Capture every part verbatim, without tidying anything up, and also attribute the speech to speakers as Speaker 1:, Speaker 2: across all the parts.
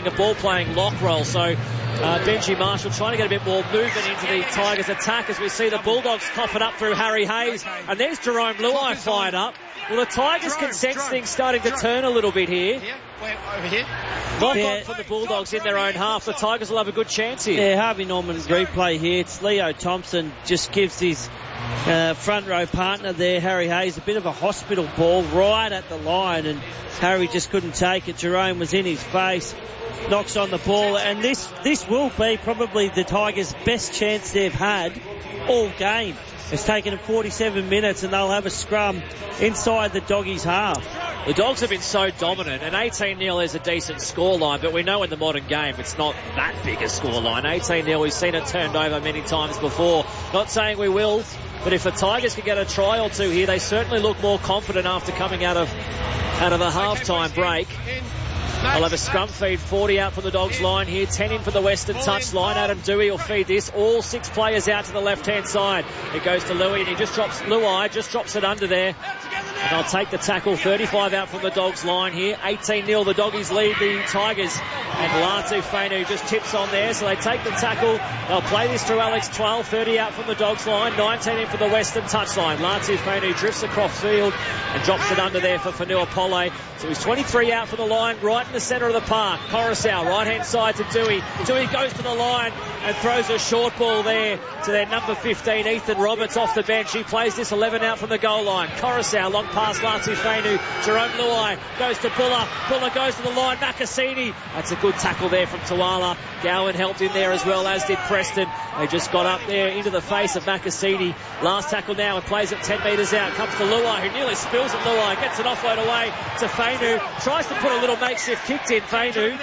Speaker 1: a ball-playing lock roll. So uh, Benji Marshall trying to get a bit more movement into the Tigers' attack as we see the Bulldogs cough it up through Harry Hayes. And there's Jerome Luai fired up. Well, the Tigers can sense things starting to turn a little bit here.
Speaker 2: Over here.
Speaker 1: Lock
Speaker 3: Yeah.
Speaker 1: on for the Bulldogs in their own half. The Tigers will have a good chance here.
Speaker 3: Yeah, Harvey Norman replay here. It's Leo Thompson just gives his uh, front row partner there, Harry Hayes, a bit of a hospital ball right at the line, and Harry just couldn't take it. Jerome was in his face, knocks on the ball, and this this will be probably the Tigers' best chance they've had all game. It's taken them forty-seven minutes, and they'll have a scrum inside the Doggies' half.
Speaker 1: The Dogs have been so dominant, and eighteen nil is a decent scoreline, but we know in the modern game it's not that big a scoreline. eighteen nil, we've seen it turned over many times before. Not saying we will, but if the Tigers can get a try or two here, they certainly look more confident after coming out of out of a half-time break. They'll have a scrum feed, forty out from the Dogs line here, ten in for the Western touch line. Adam Dewey will feed this. All six players out to the left-hand side. It goes to Louis, and he just drops, Luai just drops it under there. And they'll take the tackle, thirty-five out from the Dogs line here. eighteen nil, the Doggies lead the Tigers. And Latu Fainu just tips on there, so they take the tackle. They'll play this through Alex twelve, thirty out from the Dogs line, nineteen in for the Western touch line. Latu Fainu drifts across field and drops it under there for Fanua Pole. So he's twenty-three out from the line, right in the centre of the park. Coruscant, right-hand side to Dewey. Dewey goes to the line and throws a short ball there to their number fifteen, Ethan Roberts, off the bench. He plays this eleven out from the goal line. Coruscant, long pass, Latu Fainu. Jerome Luai goes to Buller. Buller goes to the line. Makasini. That's a good tackle there from Tuala. Gowan helped in there as well, as did Preston. They just got up there into the face of Makasini. Last tackle now, and plays it ten metres out. Comes to Luai, who nearly spills it. Luai gets an offload away to Fainu. Tries to put a little makeshift kick in, Fainu.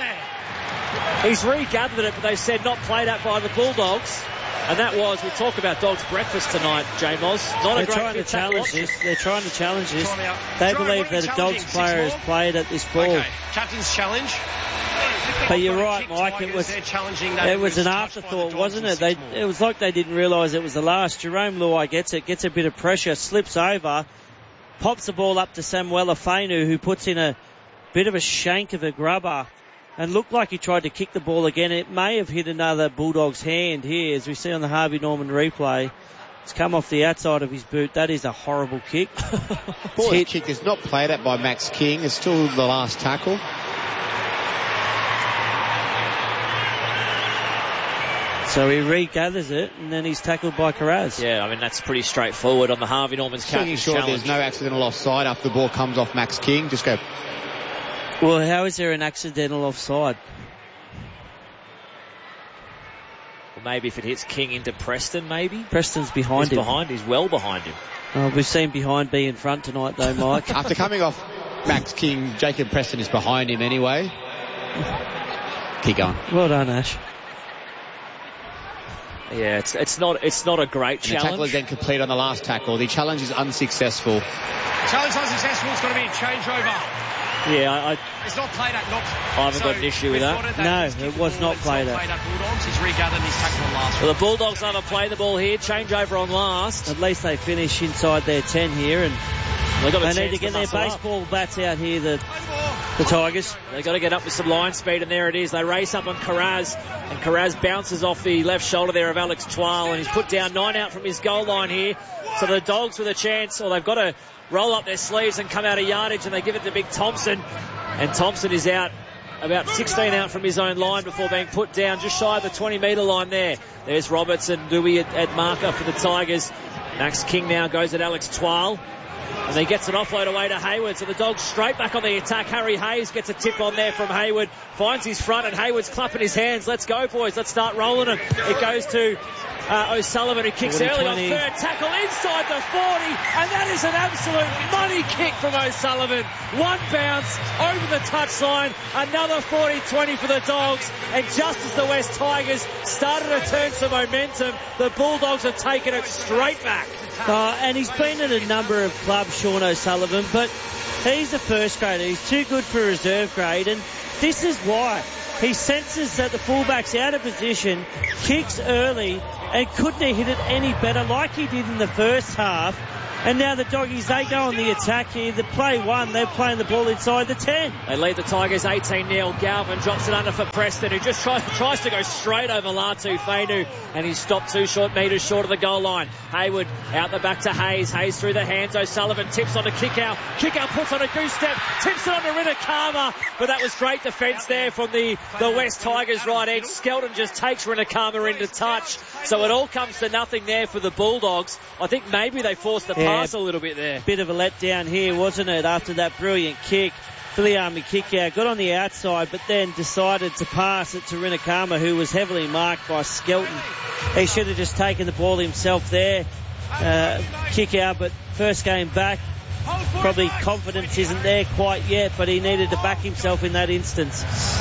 Speaker 1: He's regathered it, but they said not played at by the Bulldogs. And that was, we talk about Dogs breakfast tonight, J Moz. Not
Speaker 3: They're
Speaker 1: a great
Speaker 3: trying to
Speaker 1: fit tackle
Speaker 3: challenge
Speaker 1: option.
Speaker 3: this. They're trying to challenge this. They believe that a Dogs player has played at this ball.
Speaker 2: Okay, captain's challenge.
Speaker 3: But you're right, Mike. It was it was an afterthought, wasn't it? They it was like they didn't realise it was the last. Jerome Luai gets it, gets a bit of pressure, slips over, pops the ball up to Samuela Fainu, who puts in a bit of a shank of a grubber, and looked like he tried to kick the ball again. It may have hit another Bulldog's hand here, as we see on the Harvey Norman replay. It's come off the outside of his boot. That is a horrible kick.
Speaker 4: Ball kick is not played at by Max King. It's still the last tackle.
Speaker 3: So he regathers it, and then he's tackled by Carraz.
Speaker 1: Yeah, I mean, that's pretty straightforward on the Harvey Norman's captain's
Speaker 4: sure
Speaker 1: challenge.
Speaker 4: There's no accidental offside after the ball comes off Max King. Just go.
Speaker 3: Well, how is there an accidental offside?
Speaker 1: Well, maybe if it hits King into Preston, maybe.
Speaker 3: Preston's behind
Speaker 1: He's
Speaker 3: him.
Speaker 1: behind. He's well behind him.
Speaker 3: Oh, we've seen behind be in front tonight, though, Mike.
Speaker 4: After coming off Max King, Jacob Preston is behind him anyway. Keep going.
Speaker 3: Well done, Ash.
Speaker 1: Yeah, it's it's not it's not a great
Speaker 4: And the
Speaker 1: challenge.
Speaker 4: tackle is then complete on the last tackle. The challenge is unsuccessful.
Speaker 2: Challenge unsuccessful. It's going to be a changeover.
Speaker 1: Yeah, I, I,
Speaker 2: It's not played at, not.
Speaker 1: I haven't got an issue with that.
Speaker 3: No, it was not played at.
Speaker 2: Played at Bulldogs. He's regathered his tackle on last.
Speaker 1: well, the Bulldogs have to play the ball here. Changeover on last.
Speaker 3: At least they finish inside their ten here, and
Speaker 1: They got a
Speaker 3: they need
Speaker 1: chance
Speaker 3: to get their
Speaker 1: muscle up.
Speaker 3: baseball bats out here, the, the Tigers.
Speaker 1: They've got to get up with some line speed, and there it is. They race up on Carraz, and Carraz bounces off the left shoulder there of Alex Twal, and he's put down nine out from his goal line here. So the Dogs with a chance, or they've got to roll up their sleeves and come out of yardage, and they give it to Big Thompson. And Thompson is out about sixteen out from his own line before being put down just shy of the twenty metre line there. There's Roberts and Dewey at, at marker for the Tigers. Max King now goes at Alex Twal. And he gets an offload away to Hayward. So the Dogs straight back on the attack. Harry Hayes gets a tip on there from Hayward. Finds his front, and Hayward's clapping his hands. Let's go, boys. Let's start rolling it. It goes to uh, O'Sullivan, who kicks
Speaker 3: forty,
Speaker 1: early
Speaker 3: twenty.
Speaker 1: on third tackle inside the forty. And that is an absolute money kick from O'Sullivan. One bounce over the touchline. Another forty twenty for the Dogs. And just as the West Tigers started to turn some momentum, the Bulldogs have taken it straight back.
Speaker 3: Uh, and he's been at a number of clubs, Sean O'Sullivan, but he's a first grader. He's too good for reserve grade, and this is why. He senses that the fullback's out of position, kicks early, and couldn't have hit it any better like he did in the first half. And now the Doggies, they go on the attack here. The play one, they're playing the ball inside the ten.
Speaker 1: They lead the Tigers eighteen nil. Galvin drops it under for Preston, who just tries, tries to go straight over Latu Fainu, and he's stopped two short metres short of the goal line. Hayward out the back to Hayes. Hayes through the hands. O'Sullivan tips on a kick out. Kick out puts on a goose step. Tips it on to Rinakama. But that was great defence there from the, the West Tigers right edge. Skelton just takes Rinakama into touch. So it all comes to nothing there for the Bulldogs. I think maybe they forced the
Speaker 3: yeah,
Speaker 1: pass a little bit there.
Speaker 3: Bit of a letdown here, wasn't it, after that brilliant kick. Filiami kick out, got on the outside, but then decided to pass it to Rinakama, who was heavily marked by Skelton. He should have just taken the ball himself there. Uh, kick out, but first game back, probably confidence isn't there quite yet, but he needed to back himself in that instance.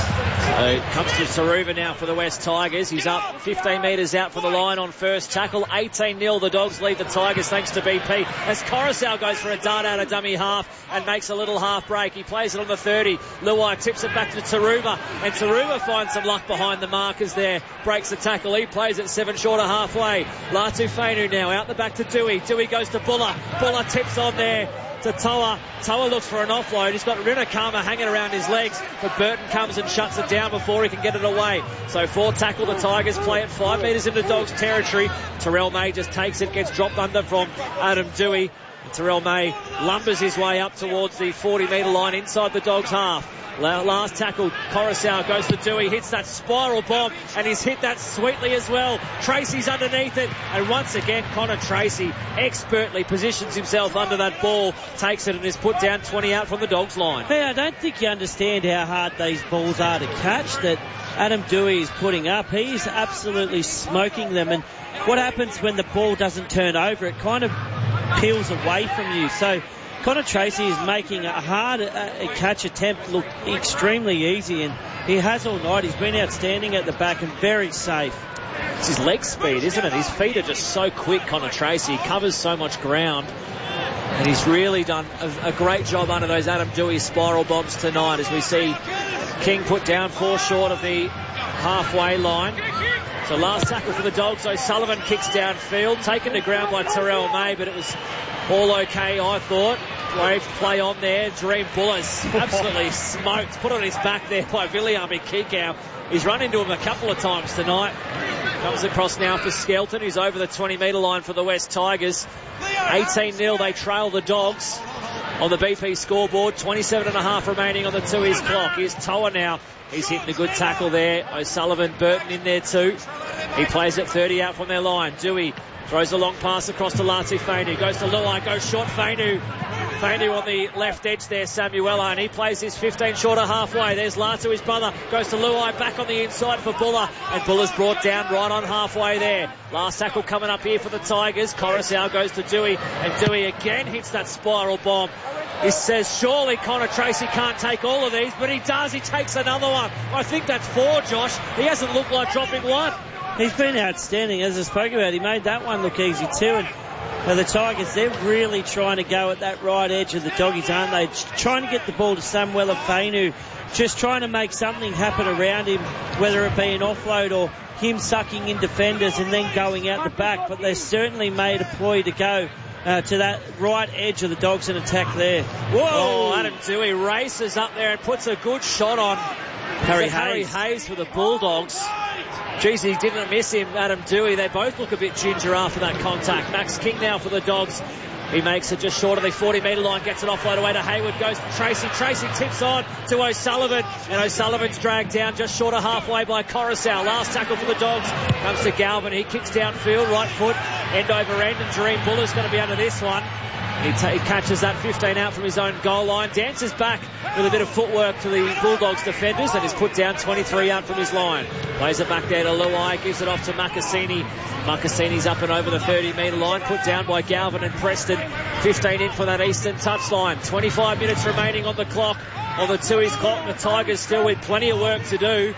Speaker 1: So it comes to Saruva now for the West Tigers. He's up fifteen metres out from the line on first tackle. eighteen nil, the Dogs lead the Tigers thanks to B P. As Coruscant goes for a dart out of dummy half and makes a little half break. He plays it on the thirty. Luai tips it back to Taruva, and Taruva finds some luck behind the markers there. Breaks the tackle. He plays it seven short of halfway. Latu Fainu now out the back to Dewey. Dewey goes to Buller. Buller tips on there to Toa. Toa looks for an offload. He's got Rinakama hanging around his legs, but Burton comes and shuts it down before he can get it away. So four tackle, the Tigers play it five metres into Dogs territory. Terrell May just takes it, gets dropped under from Adam Dewey. And Terrell May lumbers his way up towards the forty metre line inside the Dogs half. Last tackle, Coruscant goes to Dewey, hits that spiral bomb, and he's hit that sweetly as well. Tracy's underneath it, and once again Connor Tracy expertly positions himself under that ball, takes it and is put down twenty out from the Dogs line.
Speaker 3: Hey, I don't think you understand how hard these balls are to catch that Adam Dewey is putting up. He's absolutely smoking them, and what happens when the ball doesn't turn over? It kind of peels away from you. So Connor Tracy is making a hard uh, catch attempt look extremely easy, and he has all night. He's been outstanding at the back and very safe.
Speaker 1: It's his leg speed, isn't it? His feet are just so quick, Connor Tracy. He covers so much ground, and he's really done a, a great job under those Adam Dewey spiral bombs tonight, as we see King put down four short of the halfway line. So last tackle for the Dogs. O'Sullivan kicks downfield, taken to ground by Terrell May, but it was all okay, I thought. Brave play on there. Dream Buller's absolutely smoked. Put on his back there by Viliami Kikau. He's run into him a couple of times tonight. Comes across now for Skelton, who's over the twenty metre line for the West Tigers. eighteen nil, they trail the Dogs on the B P scoreboard. twenty-seven and a half remaining on the two-years clock. Here's Toa now. He's hitting a good tackle there. O'Sullivan, Burton in there too. He plays it thirty out from their line. Dewey throws a long pass across to Latu Fainu. Goes to Luai, goes short. Fainu. Fainu on the left edge there, Samuela, and he plays his fifteen short of halfway. There's Latu, his brother. Goes to Luai, back on the inside for Buller. And Buller's brought down right on halfway there. Last tackle coming up here for the Tigers. Coruscant goes to Dewey, and Dewey again hits that spiral bomb. He says, surely Connor Tracy can't take all of these, but he does. He takes another one. I think that's four, Josh. He hasn't looked like dropping one.
Speaker 3: He's been outstanding, as I spoke about. He made that one look easy too. And uh, the Tigers, they're really trying to go at that right edge of the Doggies, aren't they? Trying to get the ball to Samuela Fainu, just trying to make something happen around him, whether it be an offload or him sucking in defenders and then going out the back. But they certainly made a ploy to go Uh, to that right edge of the Dogs and attack there.
Speaker 1: Whoa! Oh, Adam Dewey races up there and puts a good shot on
Speaker 3: Harry Hayes.
Speaker 1: Harry Hayes for the Bulldogs. Geez, he didn't miss him, Adam Dewey. They both look a bit ginger after that contact. Max King now for the Dogs. He makes it just short of the forty metre line, gets it offload away to Hayward, goes to Tracy. Tracy tips on to O'Sullivan, and O'Sullivan's dragged down just short of halfway by Coruscant. Last tackle for the Dogs comes to Galvin. He kicks downfield, right foot, end over end, and Dream Buller's going to be under this one. He, t- he catches that fifteen out from his own goal line, dances back with a bit of footwork to the Bulldogs defenders, and is put down twenty-three out from his line. Plays it back there to Luai, gives it off to Makassini. Makassini's up and over the thirty metre line, put down by Galvin and Preston. fifteen in for that eastern touchline. twenty-five minutes remaining on the clock, on the two-years clock. The Tigers still with plenty of work to do.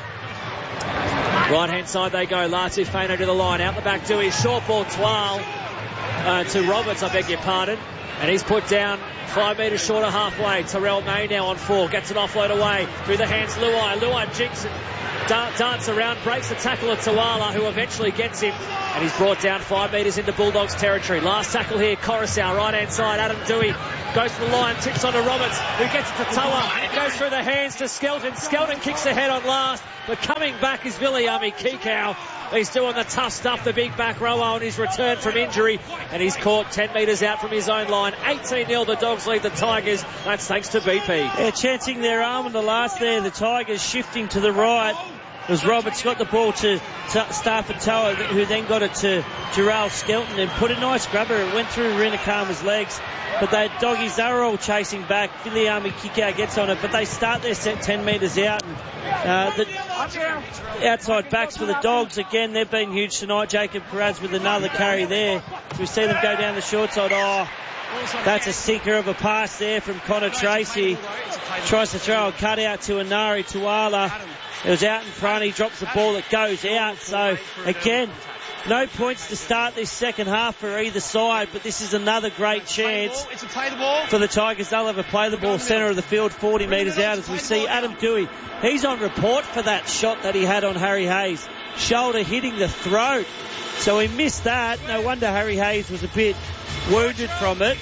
Speaker 1: Right hand side they go. Latu Fainu to the line, out the back Dewey, short ball twirl uh, to Roberts, I beg your pardon. And he's put down five metres short of halfway. Terrell May now on four. Gets an offload away through the hands Luai. Luai jinks it. da- darts around, breaks the tackle of Tuala, who eventually gets him, and he's brought down five metres into Bulldogs territory. Last tackle here, Coruscant, right-hand side, Adam Dewey goes to the line, tips onto Roberts, who gets it to Toa, goes through the hands to Skelton. Skelton kicks ahead on last, but coming back is Viliami Kikau. He's doing the tough stuff, the big back rower on his return from injury, and he's caught ten metres out from his own line. eighteen nil, the Dogs lead the Tigers. That's thanks to B P.
Speaker 3: Yeah, chancing their arm on the last there. The Tigers shifting to the right. As Roberts got the ball to, to Stafford Toa, who then got it to Gerald Skelton and put a nice grubber. It went through Rinakama's legs. But they doggies, they were all chasing back. Viliami Kikau gets on it, but they start their set ten metres out. And, uh, the outside backs for the Dogs, again, they've been huge tonight. Jacob Carraz with another carry there. So we see them go down the short side. Oh, that's a sinker of a pass there from Connor Tracy. Tries to throw a cut out to Anari Tuala. It was out in front. He drops the ball. It goes out. So, again, no points to start this second half for either side, but this is another great chance for the Tigers. They'll have a play the ball centre of the field, forty metres out, as we see Adam Dewey. He's on report for that shot that he had on Harry Hayes. Shoulder hitting the throat. So he missed that. No wonder Harry Hayes was a bit wounded from it.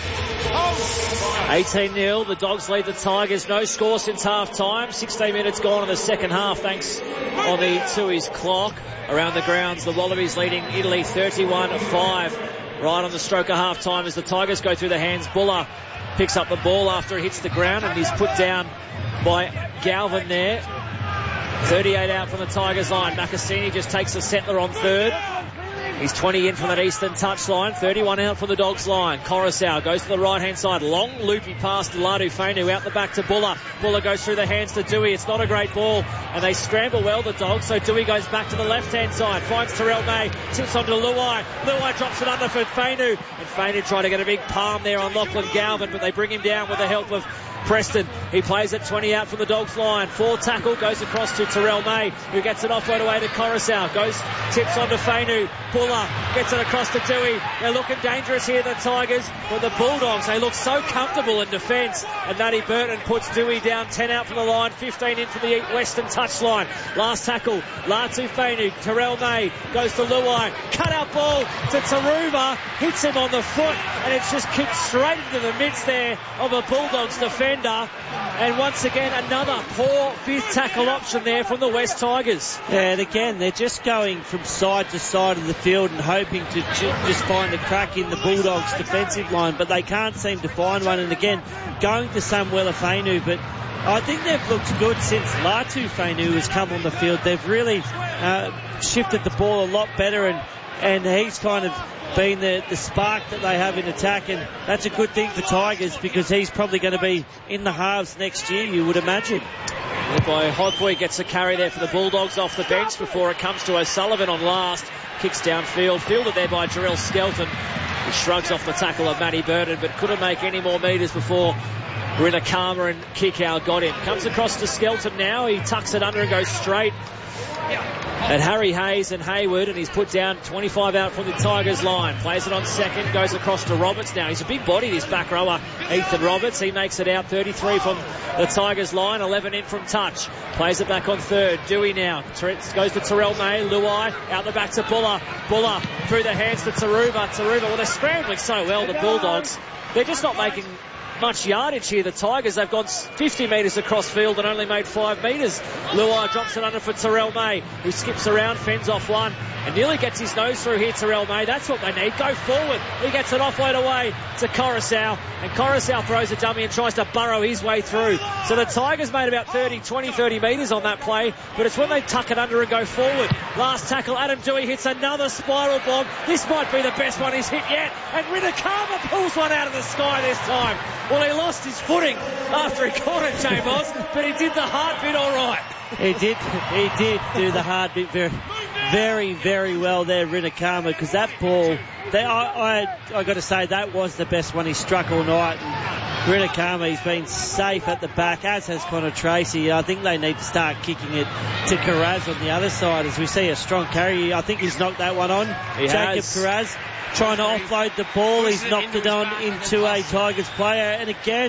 Speaker 1: eighteen nil, the Dogs lead the Tigers. No score since half time. sixteen minutes gone in the second half, thanks on the Tui's clock. Around the grounds, the Wallabies leading Italy thirty-one five. Right on the stroke of half time as the Tigers go through the hands. Buller picks up the ball after it hits the ground, and he's put down by Galvin there. thirty-eight out from the Tigers line. Nakasini just takes the settler on third. He's twenty in from that eastern touchline. thirty-one out from the Dogs line. Coruscant goes to the right-hand side. Long loopy pass to Ladu Fainu out the back to Buller. Buller goes through the hands to Dewey. It's not a great ball. And they scramble well, the Dogs. So Dewey goes back to the left-hand side. Finds Terrell May. Tips onto Luai. Luai drops it under for Fainu. And Fainu trying to get a big palm there on Lachlan Galvin. But they bring him down with the help of Preston. He plays at twenty out from the Dogs line. Four tackle goes across to Terrell May, who gets it off right away to Coruscant. Goes, tips onto Fainu. Buller gets it across to Dewey. They're looking dangerous here, the Tigers. But the Bulldogs, they look so comfortable in defence. And Matty Burton puts Dewey down ten out from the line, fifteen in from the western touchline. Last tackle, Latu Fainu. Terrell May goes to Luai. Cut out ball to Taruba. Hits him on the foot. And it's just kicked straight into the midst there of a Bulldogs defence. And once again, another poor fifth tackle option there from the West Tigers.
Speaker 3: Yeah, and again, they're just going from side to side of the field and hoping to ju- just find a crack in the Bulldogs' defensive line, but they can't seem to find one. And again, going to Samuela Fainu, but I think they've looked good since Latu Fainu has come on the field. They've really uh, shifted the ball a lot better, and, and he's kind of been the, the spark that they have in attack, and that's a good thing for Tigers because he's probably going to be in the halves next year, you would imagine.
Speaker 1: By Hodboy gets a carry there for the Bulldogs off the bench before it comes to O'Sullivan on last. Kicks downfield, fielded there by Jarrell Skelton. He shrugs off the tackle of Matty Burton, but couldn't make any more metres before Rinakama and Kikau got him. Comes across to Skelton now. He tucks it under and goes straight at Harry Hayes and Hayward, and he's put down twenty-five out from the Tigers line. Plays it on second, goes across to Roberts now. He's a big body, this back rower, Ethan Roberts. He makes it out, thirty-three from the Tigers line, eleven in from touch. Plays it back on third. Dewey now goes to Terrell May. Luai out the back to Buller. Buller through the hands to Taruba. Taruba, well, they're scrambling so well, the Bulldogs. They're just not making much yardage here. The Tigers, they've gone fifty metres across field and only made five metres. Luai drops it under for Terrell May, who skips around, fends off one, and nearly gets his nose through here, Terrell May. That's what they need. Go forward. He gets it off right away to Coruscant, and Coruscant throws a dummy and tries to burrow his way through. So the Tigers made about thirty, twenty, thirty metres on that play, but it's when they tuck it under and go forward. Last tackle, Adam Dewey hits another spiral bomb. This might be the best one he's hit yet, and Rinakama pulls one out of the sky this time. Well, he lost his footing after he caught it, J-Moss, but he did the hard bit all right.
Speaker 3: He did, he did do the hard bit very, very, very well there, Rinakama, because that ball, they, I, I, I got to say, that was the best one he struck all night. And Rinakama, he's been safe at the back, as has Connor Tracy. I think they need to start kicking it to Carraz on the other side, as we see a strong carry. I think he's knocked that one on.
Speaker 1: He
Speaker 3: Jacob
Speaker 1: has.
Speaker 3: Carraz trying to offload the ball. He's knocked it on into a Tigers player. And again,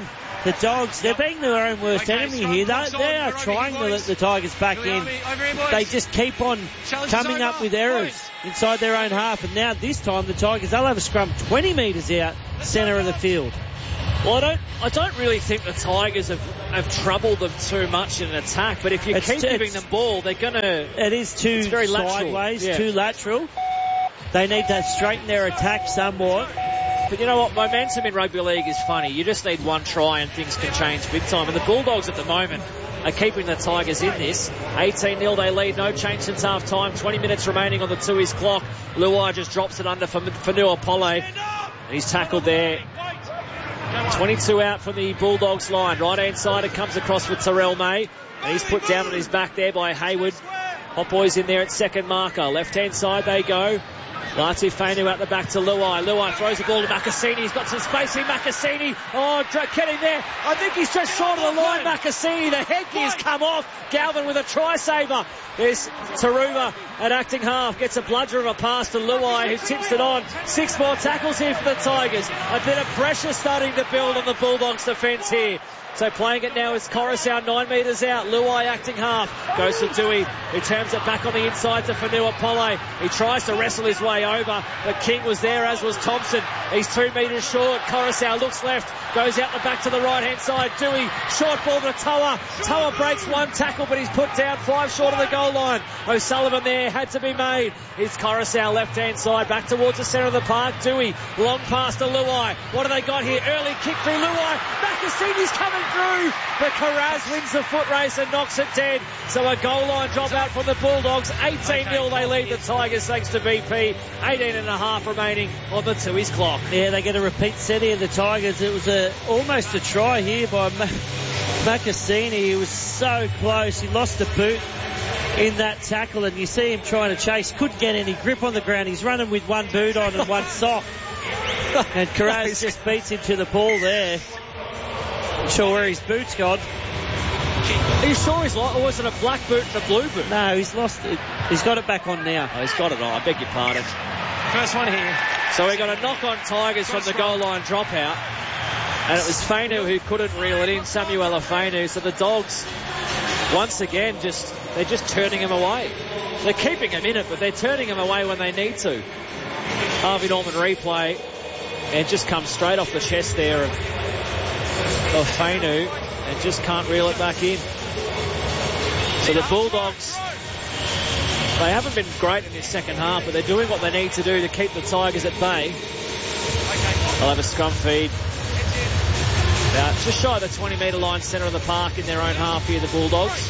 Speaker 3: the Dogs, they're being their own worst
Speaker 2: Okay,
Speaker 3: enemy
Speaker 2: Scott,
Speaker 3: here. They,
Speaker 2: box on.
Speaker 3: they are
Speaker 2: We're
Speaker 3: trying to
Speaker 2: ready,
Speaker 3: let
Speaker 2: boys.
Speaker 3: the Tigers back
Speaker 2: Here we
Speaker 3: in.
Speaker 2: are, over here, boys.
Speaker 3: They just keep on
Speaker 2: Challenge is
Speaker 3: coming up
Speaker 2: over.
Speaker 3: with errors
Speaker 2: Boys.
Speaker 3: inside their own half. And now this time the Tigers, they'll have a scrum twenty metres out, centre of the field.
Speaker 1: Well, I don't, I don't really think the Tigers have, have troubled them too much in an attack, but if you
Speaker 3: It's-
Speaker 1: keep
Speaker 3: it's-
Speaker 1: giving them ball, they're going to...
Speaker 3: It is too
Speaker 1: It's very lateral.
Speaker 3: sideways,
Speaker 1: Yeah.
Speaker 3: too lateral. They need to straighten their attack somewhat.
Speaker 1: But you know what? Momentum in rugby league is funny. You just need one try and things can change big time. And the Bulldogs at the moment are keeping the Tigers in this. eighteen nil they lead. No change since half time. twenty minutes remaining on the Tui's clock. Luai just drops it under for Fanua Pole. And he's tackled there. twenty-two out from the Bulldogs line. Right hand side it comes across for Terrell May. And he's put down on his back there by Hayward. Hot Boys in there at second marker. Left hand side they go. Latu Fainu out the back to Luai. Luai throws the ball to Makasini. He's got some space in Makasini. Oh, get him there. I think he's just short of the line, Makasini. The headgear's come off. Galvin with a try saver. There's Taruva at acting half. Gets a bludger of a pass to Luai, who tips it on. Six more tackles here for the Tigers. A bit of pressure starting to build on the Bulldogs defence here. So playing it now is Coruscant, nine metres out. Luai acting half. Goes to Dewey, who turns it back on the inside to Fanua Pole. He tries to wrestle his way over, but King was there, as was Thompson. He's two metres short. Coruscant looks left, goes out the back to the right-hand side. Dewey, short ball to Toa. Toa breaks one tackle, but he's put down five short of the goal line. O'Sullivan there had to be made. It's Coruscant left-hand side, back towards the centre of the park. Dewey, long pass to Luai. What have they got here? Early kick through Luai. Makasini's coming through, but Carraz wins the foot race and knocks it dead. So a goal line drop out from the Bulldogs. eighteen nil they lead the Tigers thanks to B P. eighteen and a half remaining on the Tui's clock.
Speaker 3: Yeah, they get a repeat set here, the Tigers. It was a almost a try here by Ma- Makasini. He was so close. He lost the boot in that tackle, and you see him trying to chase. Couldn't get any grip on the ground. He's running with one boot on and one sock. And Carraz just beats him to the ball there. Not sure where his boot's gone.
Speaker 1: Are you sure he's lost, or was it a black boot and a blue boot?
Speaker 3: No, he's lost it. He's got it back on now.
Speaker 1: Oh, he's got it on. I beg your pardon.
Speaker 2: First one here.
Speaker 1: So we got a knock on Tigers from the goal line dropout. And it was Fainu who couldn't reel it in, Samuela Fainu. So the Dogs, once again, just they're just turning him away. They're keeping him in it, but they're turning him away when they need to. Harvey Norman replay, and just comes straight off the chest there of, of Fainu, and just can't reel it back in. So the Bulldogs, they haven't been great in this second half, but they're doing what they need to do to keep the Tigers at bay. They'll have a scrum feed. About just shy of the twenty metre line, centre of the park in their own half here, the Bulldogs.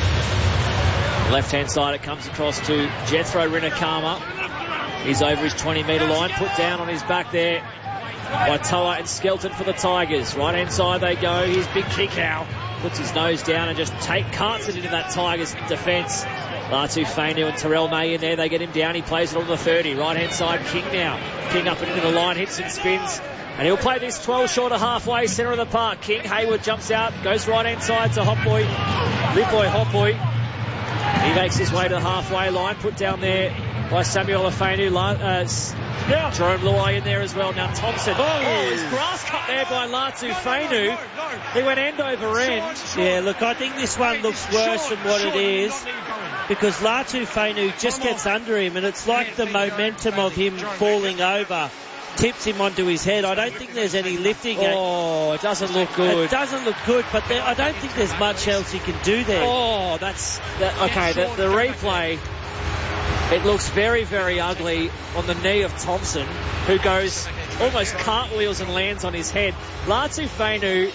Speaker 1: Left-hand side, it comes across to Jethro Rinakama. He's over his twenty metre line, put down on his back there by Toa and Skelton for the Tigers. Right-hand side they go. Here's Big Kikau. Puts his nose down and just take, carts it into that Tigers defence. Latu Fainu and Terrell May in there. They get him down. He plays it on the thirty. Right-hand side, King now. King up and into the line, hits and spins. And he'll play this twelve short of halfway, centre of the park. King, Hayward jumps out, goes right-hand side to Hotboy. Ripboy Hotboy. He makes his way to the halfway line, put down there by Samuel Afenu. Uh, yeah. Jerome Luai in there as well. Now Thompson. Oh, oh his grass cut there by Latu Fainu. He went end over end.
Speaker 3: Yeah, look, I think this one looks worse than what it is, because Latu Fainu just gets under him, and it's like the momentum of him falling over tips him onto his head. I don't think there's any lifting.
Speaker 1: Oh, it doesn't look good.
Speaker 3: It doesn't look good, but there, I don't think there's much else he can do there.
Speaker 1: Oh, that's... That, okay, the, the replay, it looks very, very ugly on the knee of Thompson, who goes almost cartwheels and lands on his head. Latu Fainu,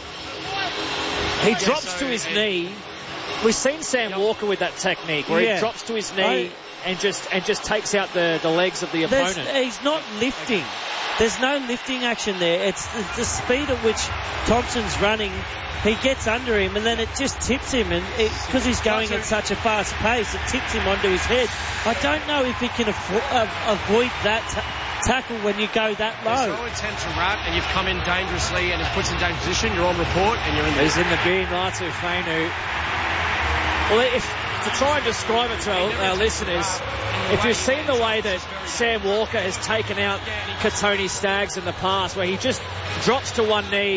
Speaker 1: he drops to his knee. We've seen Sam Walker with that technique, where yeah. he drops to his knee I, and just and just takes out the, the legs of the opponent.
Speaker 3: He's not lifting. There's no lifting action there. It's the, the speed at which Thompson's running. He gets under him, and then it just tips him, and because he's going at such a fast pace, it tips him onto his head. I don't know if he can avo- uh, avoid that t- tackle when you go that low.
Speaker 2: There's no intent to wrap, and you've come in dangerously, and it puts in dangerous position. You're on report, and you're in the...
Speaker 1: He's in the bin, Latu Fainu. Well, if, to try and describe it to our, our listeners, if you've seen the way that Sam Walker has taken out Katoni Staggs in the past, where he just drops to one knee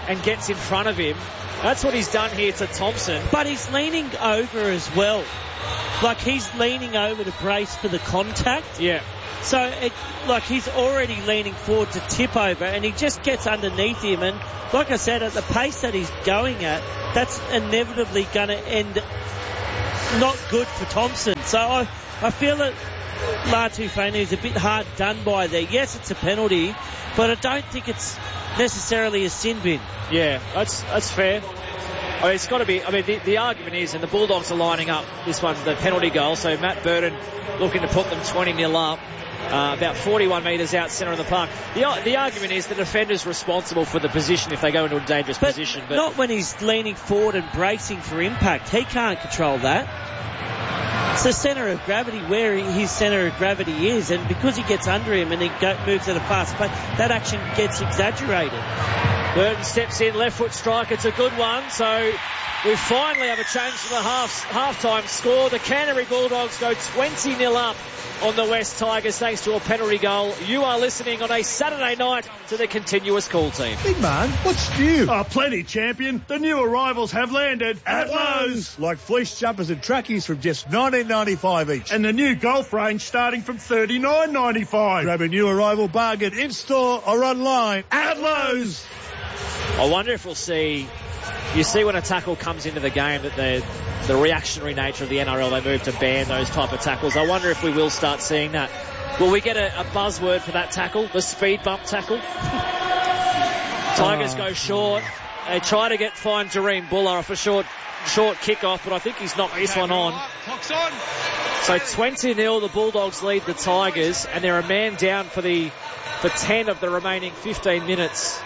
Speaker 1: and gets in front of him. That's what he's done here to Thompson.
Speaker 3: But he's leaning over as well. Like, he's leaning over to brace for the contact.
Speaker 1: Yeah.
Speaker 3: So, it, like, he's already leaning forward to tip over, and he just gets underneath him. And, like I said, at the pace that he's going at, that's inevitably going to end not good for Thompson. So, I, I feel that Latu Fainu is a bit hard done by there. Yes, it's a penalty, but I don't think it's necessarily a sin bin.
Speaker 1: Yeah, that's that's fair. I mean, it's got to be. I mean, the, the argument is, and the Bulldogs are lining up this one, the penalty goal. So Matt Burton looking to put them twenty nil up, uh, about forty-one metres out centre of the park. The the argument is the defender's responsible for the position if they go into a dangerous
Speaker 3: but
Speaker 1: position, but
Speaker 3: not when he's leaning forward and bracing for impact. He can't control that. It's the centre of gravity where his centre of gravity is, and because he gets under him and he go, moves at a fast pace, that action gets exaggerated.
Speaker 1: Burton steps in, left foot strike. It's a good one. So we finally have a change to the half half-time score. The Canterbury Bulldogs go twenty nil up on the West Tigers thanks to a penalty goal. You are listening on a Saturday night to the Continuous Call team.
Speaker 5: Big man, what's new?
Speaker 6: Oh, plenty, champion. The new arrivals have landed at Lowe's.
Speaker 5: Like fleece jumpers and trackies from just nineteen ninety-five each.
Speaker 6: And the new golf range starting from thirty-nine ninety-five.
Speaker 5: Grab a new arrival bargain in-store or online
Speaker 6: at Lowe's.
Speaker 1: I wonder if we'll see... You see when a tackle comes into the game that the the reactionary nature of the N R L, they move to ban those type of tackles. I wonder if we will start seeing that. Will we get a, a buzzword for that tackle? The speed bump tackle? Tigers go short. They try to get find Jareem Buller off a short short kick-off, but I think he's knocked this one on. So twenty nil, the Bulldogs lead the Tigers, and they're a man down for the for ten of the remaining fifteen minutes.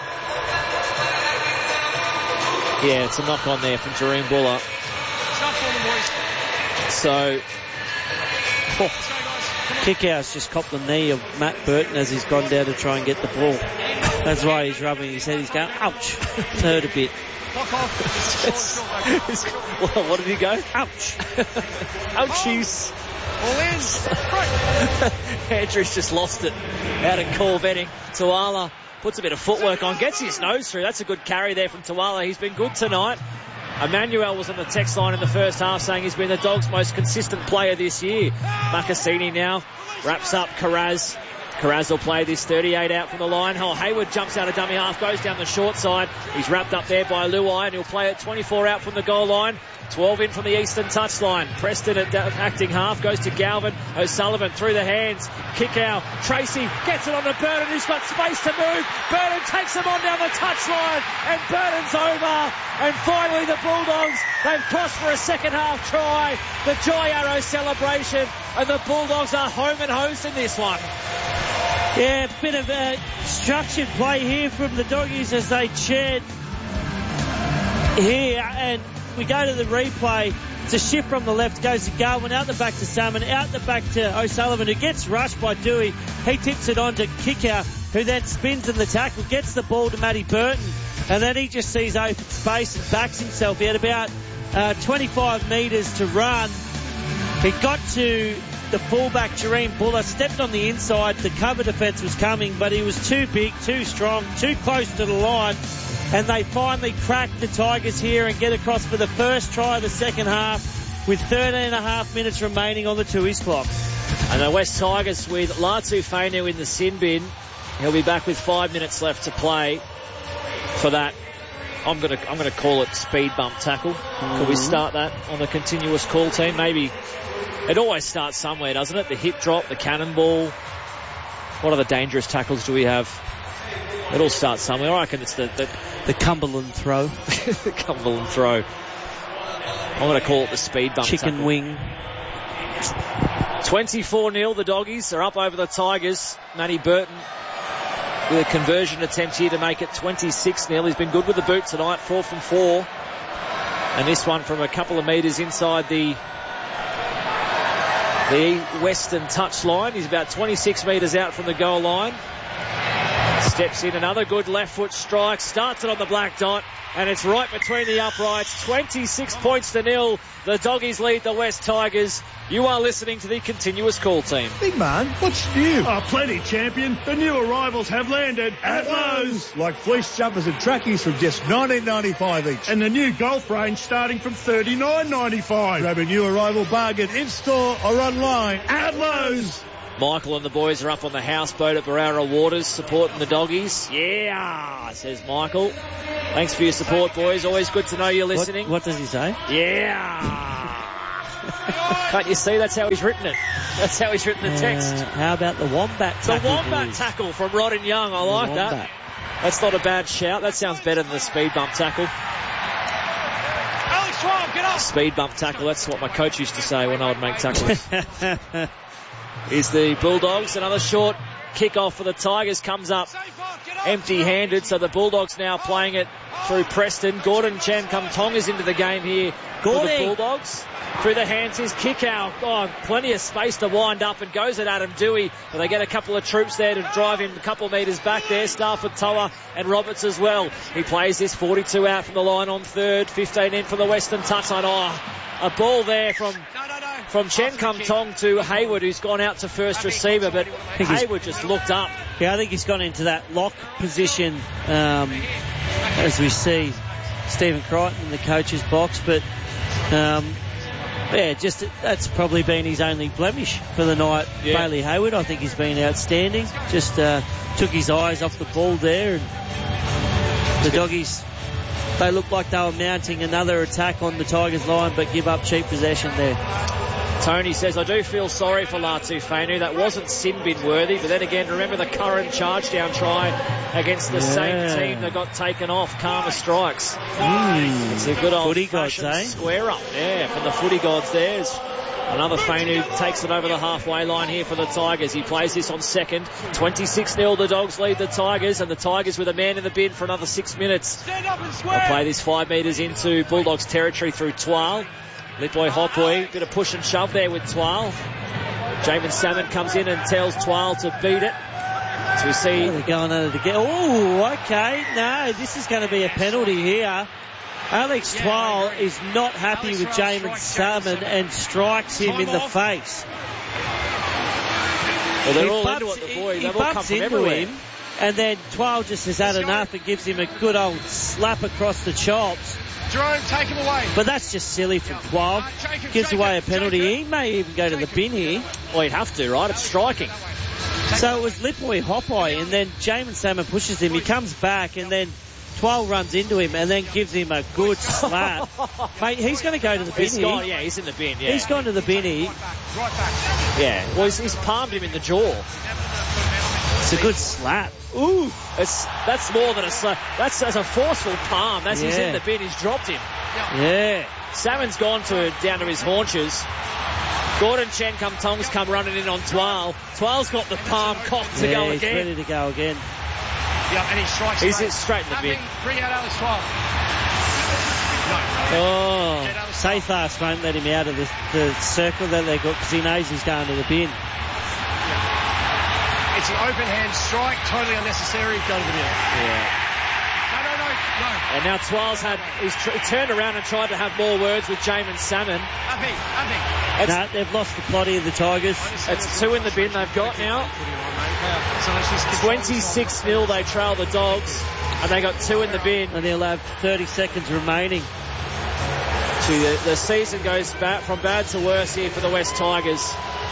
Speaker 1: Yeah, it's a knock on there from Jareem Buller. So,
Speaker 3: oh, Kickhouse just copped the knee of Matt Burton as he's gone down to try and get the ball. That's why he's rubbing his head. He's going, ouch. It's hurt a bit.
Speaker 1: What did he go?
Speaker 3: Ouch.
Speaker 1: Ouchies. Andrews just lost it out in Corvetting. Tuala puts a bit of footwork on, gets his nose through. That's a good carry there from Tuala. He's been good tonight. Emmanuel was on the text line in the first half saying he's been the Dogs' most consistent player this year. Makasini now wraps up Carraz. Carraz will play this thirty-eight out from the line. Oh, Hayward jumps out of dummy half, goes down the short side. He's wrapped up there by Luai, and he'll play it twenty-four out from the goal line. twelve in from the eastern touchline. Preston at acting half, goes to Galvin. O'Sullivan through the hands. Kick out. Tracy gets it on to Burton, who's got space to move. Burton takes him on down the touchline, and Burton's over. And finally the Bulldogs, they've crossed for a second half try. The Joy Arrow celebration, and the Bulldogs are home and host in this one.
Speaker 3: Yeah, a bit of a structured play here from the Doggies as they chat here, and we go to the replay. It's a shift from the left, goes to Garwin, out the back to Salmon, out the back to O'Sullivan, who gets rushed by Dewey. He tips it on to Kickout, who then spins in the tackle, gets the ball to Matty Burton, and then he just sees open space and backs himself. He had about uh, twenty-five metres to run. He got to the fullback, Jareem Buller, stepped on the inside. The cover defence was coming, but he was too big, too strong, too close to the line. And they finally crack the Tigers here and get across for the first try of the second half with thirteen and a half minutes remaining on the Tooheys clock.
Speaker 1: And the West Tigers with Latu Fainu in the sin bin. He'll be back with five minutes left to play for that. I'm going to I'm going to call it speed bump tackle. Mm-hmm. Could we start that on the Continuous Call team? Maybe. It always starts somewhere, doesn't it? The hip drop, the cannonball. What other dangerous tackles do we have? It all starts somewhere. I reckon it's the... The,
Speaker 3: the Cumberland throw.
Speaker 1: The Cumberland throw. I'm going to call it the speed bump
Speaker 3: Chicken
Speaker 1: tackle.
Speaker 3: wing.
Speaker 1: twenty-four nil, the Doggies are up over the Tigers. Matty Burton with a conversion attempt here to make it twenty-six nil. He's been good with the boot tonight, four from four. And this one from a couple of metres inside the... the western touchline. He's about twenty-six metres out from the goal line. Steps in, another good left foot strike. Starts it on the black dot. and it's right between the uprights. twenty-six points to nil. The Doggies lead the West Tigers. You are listening to the Continuous Call Team.
Speaker 5: Big man, what's new?
Speaker 6: Oh, plenty, champion. The new arrivals have landed at Lowe's.
Speaker 5: Like fleece jumpers and trackies from just nineteen ninety-five each.
Speaker 6: And the new golf range starting from thirty-nine ninety-five.
Speaker 5: Grab a new arrival bargain in-store or online
Speaker 6: At Lowe's.
Speaker 1: Michael and the boys are up on the houseboat at Barara Waters supporting the Doggies. Yeah, says Michael. Thanks for your support, boys. Always good to know you're listening.
Speaker 3: What, what does he say?
Speaker 1: Yeah. Can't you see? That's how he's written it. That's how he's written the text.
Speaker 3: Uh, how about the Wombat
Speaker 1: The
Speaker 3: tackle?
Speaker 1: Wombat
Speaker 3: boys?
Speaker 1: tackle from Rodden Young. I like
Speaker 3: Wombat.
Speaker 1: that. That's not a bad shout. That sounds better than the speed bump tackle.
Speaker 2: Alex Schwab, get up!
Speaker 1: Speed bump tackle. That's what my coach used to say when I would make tackles. Is the Bulldogs. Another short kick-off for the Tigers comes up empty-handed, so the Bulldogs now playing it through Preston. Gordon Chan Kum-Tong is into the game here for the Bulldogs. Through the hands, his kick out. Oh, plenty of space to wind up and goes at Adam Dewey. But they get a couple of troops there to drive him a couple of metres back there. Stafford, Toa and Roberts as well. He plays this forty-two out from the line on third. fifteen in from the Western touchline. Oh, a ball there from from Chen Kum-Tong to Hayward, who's gone out to first receiver, but Hayward just looked up.
Speaker 3: Yeah, I think he's gone into that lock position um, as we see Stephen Crichton in the coach's box, but um, yeah, just that's probably been his only blemish for the night.
Speaker 1: Yeah.
Speaker 3: Bailey Hayward, I think he's been outstanding. Just uh, took his eyes off the ball there, and the Doggies, they looked like they were mounting another attack on the Tigers line, but give up cheap possession there.
Speaker 1: Tony says, I do feel sorry for Latu Fainu. That wasn't sin bin worthy, but then again, remember the current charge down try against the
Speaker 3: Yeah.
Speaker 1: same team that got taken off. Karma strikes.
Speaker 3: Mm.
Speaker 1: It's a good old
Speaker 3: Footy gods,
Speaker 1: fashioned
Speaker 3: eh?
Speaker 1: square up. Yeah, from the footy gods there's another Fainu takes it over the halfway line here for the Tigers. He plays this on second. twenty-six nil the Dogs lead the Tigers, and the Tigers with a man in the bin for another six minutes.
Speaker 2: Stand up and
Speaker 1: They'll
Speaker 2: swear!
Speaker 1: play this five metres into Bulldogs territory through Twal. Litboy Hopboy, bit of push and shove there with Twal. Jamin Salmon comes in and tells Twal to beat it. So we see...
Speaker 3: Oh, they're going at it again. Oh, okay. No, this is going to be a penalty here. Alex
Speaker 2: Yeah,
Speaker 3: Twal
Speaker 2: I agree.
Speaker 3: is not happy
Speaker 2: Alex
Speaker 3: with
Speaker 2: Twal
Speaker 3: Jamin
Speaker 2: strikes
Speaker 3: Salmon
Speaker 2: Jamin
Speaker 3: and strikes him
Speaker 2: Time
Speaker 3: in the
Speaker 2: off.
Speaker 3: face.
Speaker 1: Well, they're
Speaker 3: He
Speaker 1: all
Speaker 3: bumps-
Speaker 1: into it, the
Speaker 3: he-
Speaker 1: boys.
Speaker 3: he
Speaker 1: They've all come
Speaker 3: bumps
Speaker 1: from
Speaker 3: into
Speaker 1: everywhere.
Speaker 3: him, and then Twal just has had
Speaker 2: Let's go.
Speaker 3: enough and gives him a good old slap across the chops.
Speaker 2: Jerome, take him away.
Speaker 3: But that's just silly from Twal.
Speaker 2: Uh, Jacob,
Speaker 3: Gives
Speaker 2: Jacob,
Speaker 3: away a penalty.
Speaker 2: Jacob.
Speaker 3: He may even go to the bin here.
Speaker 1: Well, you'd have to, right? It's striking.
Speaker 3: So it was Lipboy Hopeye, and then Jamin Salmon pushes him. He comes back, and then Twal runs into him, and then gives him a good slap. Mate, he's going to go to the bin
Speaker 1: He's
Speaker 3: here.
Speaker 1: gone, yeah, he's in the bin, yeah.
Speaker 3: He's gone to the bin here.
Speaker 2: Right back.
Speaker 1: Yeah, well, he's, he's palmed him in the jaw.
Speaker 3: It's a good slap. Ooh.
Speaker 1: It's, that's more than a slap. That's, that's a forceful palm. As he's
Speaker 3: Yeah.
Speaker 1: in the bin, he's dropped him.
Speaker 3: Yeah.
Speaker 1: Salmon's gone to down to his haunches. Gordon Chen Kum-Tong's come running in on Twal. Twal's got the palm cocked to
Speaker 3: yeah,
Speaker 1: go
Speaker 3: he's
Speaker 1: again.
Speaker 3: ready to go again.
Speaker 2: Yeah, and he strikes
Speaker 1: He's
Speaker 2: straight.
Speaker 1: in straight in the bin.
Speaker 2: Nothing. Bring out Alex Twal.
Speaker 3: Oh,
Speaker 2: Get Alex
Speaker 3: Safeast won't let him out of the, the circle that they got because he knows he's going to the bin.
Speaker 2: It's an open hand strike, totally unnecessary. Go to the bin.
Speaker 1: Yeah.
Speaker 2: No, no, no, no.
Speaker 1: And now Twal's had, he's tr- turned around and tried to have more words with Jamin Salmon.
Speaker 2: Nothing, nothing.
Speaker 3: No, they've lost the plotty of the Tigers.
Speaker 1: It's two in the bin they've got now.
Speaker 2: So let's just control this
Speaker 1: twenty-six nil they trail the Dogs, and they got two in the bin.
Speaker 3: And they'll have thirty seconds remaining.
Speaker 1: To the, the season goes back from bad to worse here for the West Tigers.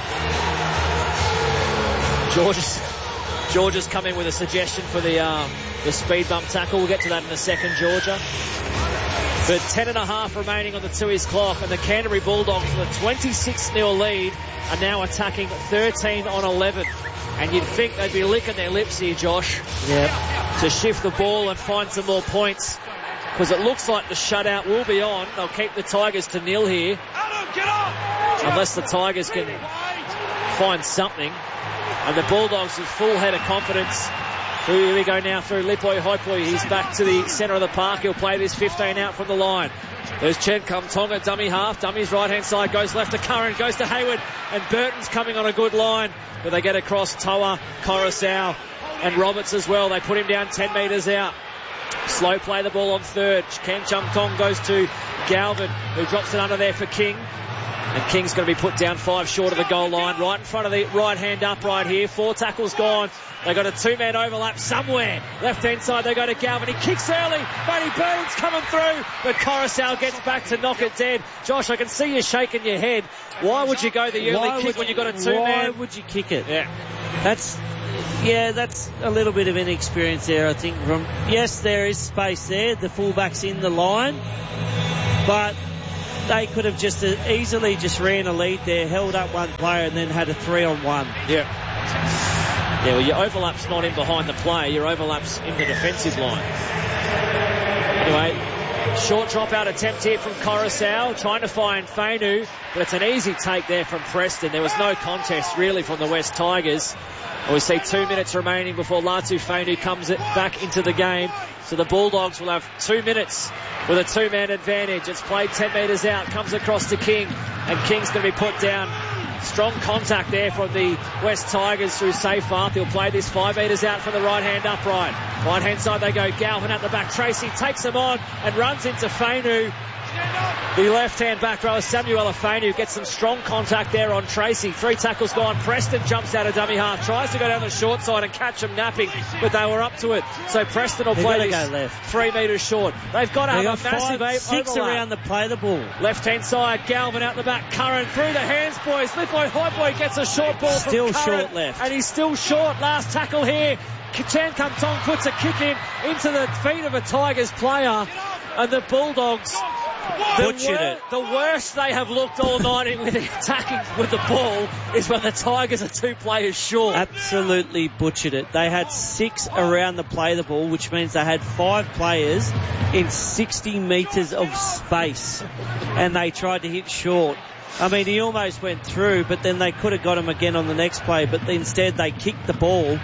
Speaker 1: George's, George has come in with a suggestion for the um, the speed bump tackle. We'll get to that in a second, Georgia. But ten and a half remaining on the two-ish clock, and the Canterbury Bulldogs with a twenty-six nil lead are now attacking thirteen on eleven. And you'd think they'd be licking their lips here, Josh,
Speaker 3: Yep.
Speaker 1: to shift the ball and find some more points. Because it looks like the shutout will be on. They'll keep the Tigers to nil here.
Speaker 2: Adam, get up!
Speaker 1: Unless the Tigers can find something. And the Bulldogs with full head of confidence. Here we go now through Lipboy Hopboy. He's back to the centre of the park. He'll play this fifteen out from the line. There's Chen Kum-Tong at dummy half. Dummy's right hand side goes left to Curran, goes to Hayward, and Burton's coming on a good line. But they get across Toa, Coruscant, and Roberts as well. They put him down ten metres out. Slow play the ball on third. Ken Chum Tong goes to Galvin, who drops it under there for King. And King's going to be put down five short of the goal line, right in front of the right-hand upright here. Four tackles gone. They got a two-man overlap somewhere. Left-hand side, they go to Galvin. He kicks early. Matty Burns coming through. But Coruscant gets back to knock it dead. Josh, I can see you shaking your head. Why would you go the early
Speaker 3: why
Speaker 1: kick when you got a two-man?
Speaker 3: Why would you kick it?
Speaker 1: Yeah.
Speaker 3: That's... Yeah, that's a little bit of inexperience there, I think. From yes, there is space there. The fullback's in the line. But they could have just uh, easily just ran a lead there, held up one player, and then had a three-on-one.
Speaker 1: Yeah. Yeah, well, your overlap's not in behind the play. Your overlap's in the defensive line. Anyway, short drop-out attempt here from Coruscant, trying to find Fainu, but it's an easy take there from Preston. There was no contest, really, from the West Tigers. We see two minutes remaining before Latu Fainu comes it back into the game. So the Bulldogs will have two minutes with a two-man advantage. It's played ten metres out, comes across to King, and King's going to be put down. Strong contact there from the West Tigers through Seyfarth. He'll play this five metres out from the right-hand upright. Right-hand side they go. Galvin at the back. Tracy takes him on and runs into Fainu. The left-hand back rower, Samuel Fainu, gets some strong contact there on Tracy. Three tackles gone. Preston jumps out of dummy half, tries to go down the short side and catch him napping, but they were up to it. So Preston will play this
Speaker 3: go left.
Speaker 1: three metres short. They've got to
Speaker 3: they
Speaker 1: have
Speaker 3: got
Speaker 1: a massive
Speaker 3: five,
Speaker 1: eight
Speaker 3: six
Speaker 1: overlap.
Speaker 3: around the play the ball.
Speaker 1: Left-hand side, Galvin out the back. Curran through the hands, boys. Lithgow Highboy gets a short ball
Speaker 3: still
Speaker 1: from Curran.
Speaker 3: Short left.
Speaker 1: And he's still short. Last tackle here. Chan Kum Tong puts a kick in into the feet of a Tigers player. And the Bulldogs... The,
Speaker 3: Butchered
Speaker 1: wor-
Speaker 3: it.
Speaker 1: the worst they have looked all night with attacking with the ball is when the Tigers are two players short.
Speaker 3: Absolutely butchered it. They had six around the play the ball, which means they had five players in sixty metres of space, and they tried to hit short. I mean, he almost went through, but then they could have got him again on the next play, but instead they kicked the ball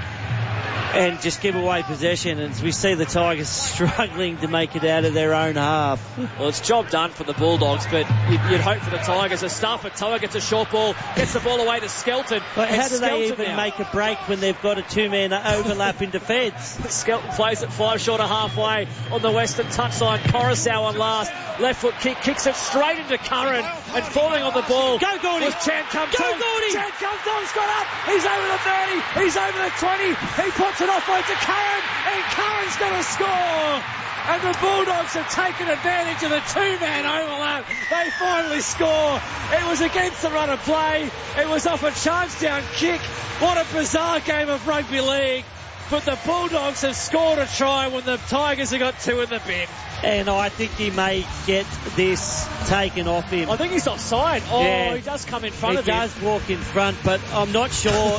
Speaker 3: and just give away possession, and we see the Tigers struggling to make it out of their own half.
Speaker 1: Well, it's job done for the Bulldogs, but you'd, you'd hope for the Tigers. A Stafford Toa gets a short ball, gets the ball away to Skelton.
Speaker 3: But how do
Speaker 1: Skelton
Speaker 3: they even
Speaker 1: now.
Speaker 3: make a break when they've got a two-man overlap in defence?
Speaker 1: Skelton plays it five short of halfway on the western touchline. Coruscant on last. Left foot kick, kicks it straight into Curran, and falling on the ball
Speaker 3: Go, Gordy!
Speaker 1: was Chan Kum
Speaker 3: Go,
Speaker 1: Tong.
Speaker 3: Gordy!
Speaker 1: Chan Kum Tong's got up. He's over the thirty. He's over the twenty. He puts it off to Curran, and Curran's going to score. And the Bulldogs have taken advantage of the two-man overlap. They finally score. It was against the run of play. It was off a charge down kick. What a bizarre game of rugby league. But the Bulldogs have scored a try when the Tigers have got two in the bin.
Speaker 3: And I think he may get this taken off him.
Speaker 1: I think he's offside. Oh,
Speaker 3: yeah.
Speaker 1: He does come in front
Speaker 3: he
Speaker 1: of him.
Speaker 3: He does walk in front, but I'm not sure.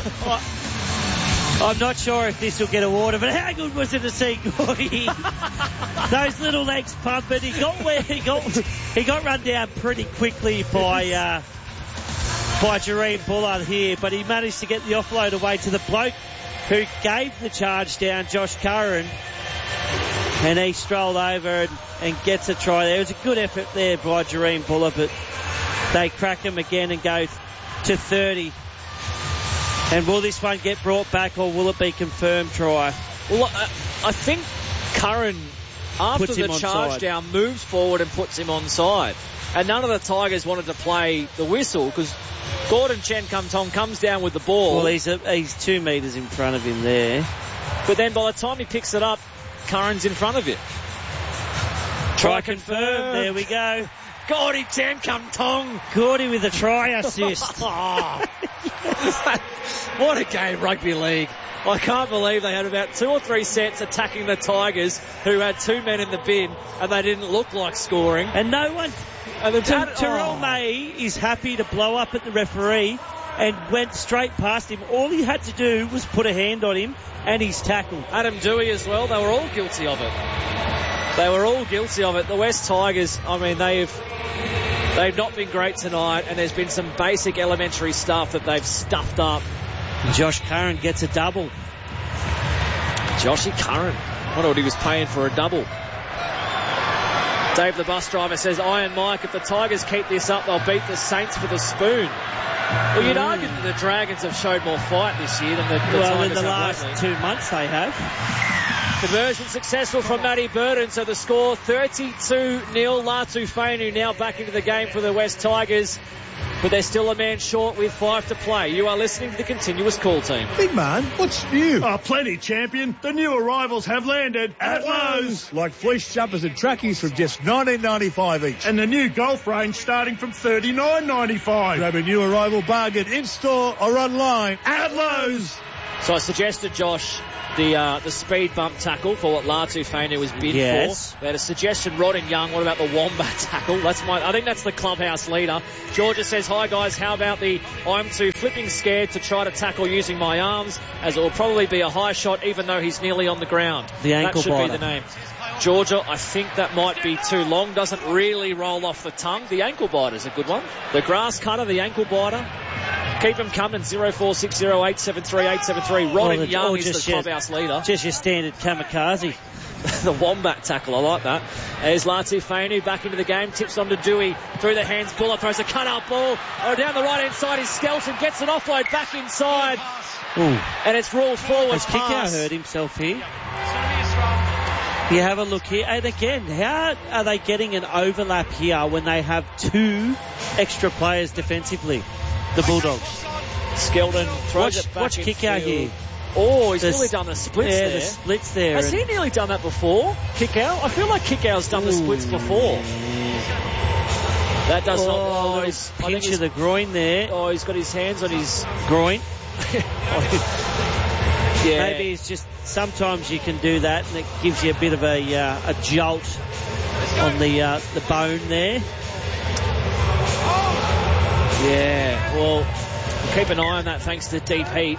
Speaker 3: I'm not sure if this will get awarded, but how good was it to see Gordy? Those little legs pumping. He got where he got. He got run down pretty quickly by uh, by Jareem Bullard here, but he managed to get the offload away to the bloke who gave the charge down, Josh Curran, and he strolled over and, and gets a try there. It was a good effort there by Jareem Bullard, but they crack him again and go to thirty. And will this one get brought back, or will it be confirmed try?
Speaker 1: Well, I, I think Curran, after
Speaker 3: Puts
Speaker 1: the
Speaker 3: him on
Speaker 1: charge
Speaker 3: side.
Speaker 1: down, moves forward and puts him on side. And none of the Tigers wanted to play the whistle because Gordon Chen Kum Tong comes down with the ball.
Speaker 3: Well, he's a, he's two metres in front of him there.
Speaker 1: But then by the time he picks it up, Curran's in front of it.
Speaker 3: Try confirmed. There we go.
Speaker 1: Gordy Chen Kum Tong.
Speaker 3: Gordy with a try assist.
Speaker 1: Oh. What a game, rugby league. I can't believe they had about two or three sets attacking the Tigers, who had two men in the bin, and they didn't look like scoring.
Speaker 3: And no one...
Speaker 1: And the
Speaker 3: Ter-
Speaker 1: oh.
Speaker 3: Terrell May is happy to blow up at the referee and went straight past him. All he had to do was put a hand on him, and he's tackled.
Speaker 1: Adam Dewey as well. They were all guilty of it. They were all guilty of it. The West Tigers, I mean, they've they've not been great tonight, and there's been some basic elementary stuff that they've stuffed up.
Speaker 3: Josh Curran gets a double.
Speaker 1: Joshy Curran. I wonder what he was paying for a double. Dave, the bus driver, says, Iron Mike, if the Tigers keep this up, they'll beat the Saints for the spoon. Well, you'd
Speaker 3: mm.
Speaker 1: argue that the Dragons have showed more fight this year than the, the
Speaker 3: well,
Speaker 1: Tigers
Speaker 3: in the
Speaker 1: have
Speaker 3: last
Speaker 1: lately.
Speaker 3: two months they have.
Speaker 1: Conversion successful from Matty Burton, so the score thirty-two nil. Latu Fainu now back into the game for the West Tigers, but they're still a man short with five to play. You are listening to the Continuous Call Team.
Speaker 5: Big man, what's new?
Speaker 6: Oh, plenty, champion. The new arrivals have landed at Lowe's.
Speaker 5: Like fleece jumpers and trackies from just nineteen ninety-five each.
Speaker 6: And the new golf range starting from thirty-nine ninety-five.
Speaker 5: Grab a new arrival bargain in-store or online at Lowe's.
Speaker 1: So I suggested, Josh, the uh, the speed bump tackle for what Latu Fainu was bid
Speaker 3: yes.
Speaker 1: for. They had a suggestion, Rod and Young, what about the Wombat tackle? That's my, I think that's the clubhouse leader. Georgia says, hi guys, how about the I'm too flipping scared to try to tackle using my arms, as it will probably be a high shot even though he's nearly on the ground.
Speaker 3: The ankle
Speaker 1: That should
Speaker 3: biter.
Speaker 1: be the name. Georgia, I think that might be too long. Doesn't really roll off the tongue. The ankle biter is a good one. The grass cutter, the ankle biter. Keep them coming. zero four six zero eight seven three eight seven three. Ryan
Speaker 3: Well,
Speaker 1: Young is the
Speaker 3: your,
Speaker 1: clubhouse leader.
Speaker 3: Just your standard kamikaze.
Speaker 1: The Wombat tackle, I like that. There's Latu Fainu back into the game. Tips on to Dewey. Through the hands. Buller throws a cut-out ball. Oh, down the right-hand side is Skelton. Gets an offload back inside.
Speaker 3: Ooh.
Speaker 1: And it's ruled forward.
Speaker 3: Has Kickout hurt himself here? You have a look here. And again, how are they getting an overlap here when they have two extra players defensively? The Bulldogs.
Speaker 1: Skelton throws
Speaker 3: Watch,
Speaker 1: it back
Speaker 3: watch
Speaker 1: in
Speaker 3: Kickout
Speaker 1: field.
Speaker 3: here.
Speaker 1: Oh, he's
Speaker 3: The
Speaker 1: nearly
Speaker 3: s-
Speaker 1: done the splits
Speaker 3: yeah,
Speaker 1: there.
Speaker 3: the splits there.
Speaker 1: Has
Speaker 3: And-
Speaker 1: he nearly done that before? Kickout? I feel like Kickout's done the splits before. That does not.
Speaker 3: Oh,
Speaker 1: Oh,
Speaker 3: a
Speaker 1: he's, I think
Speaker 3: pinch
Speaker 1: he's,
Speaker 3: of the groin there.
Speaker 1: oh, he's got his hands on his.
Speaker 3: Groin.
Speaker 1: Yeah.
Speaker 3: Maybe it's just sometimes you can do that and it gives you a bit of a uh, a jolt on the uh, the bone there.
Speaker 1: Yeah, well, we'll keep an eye on that thanks to Deep Heat.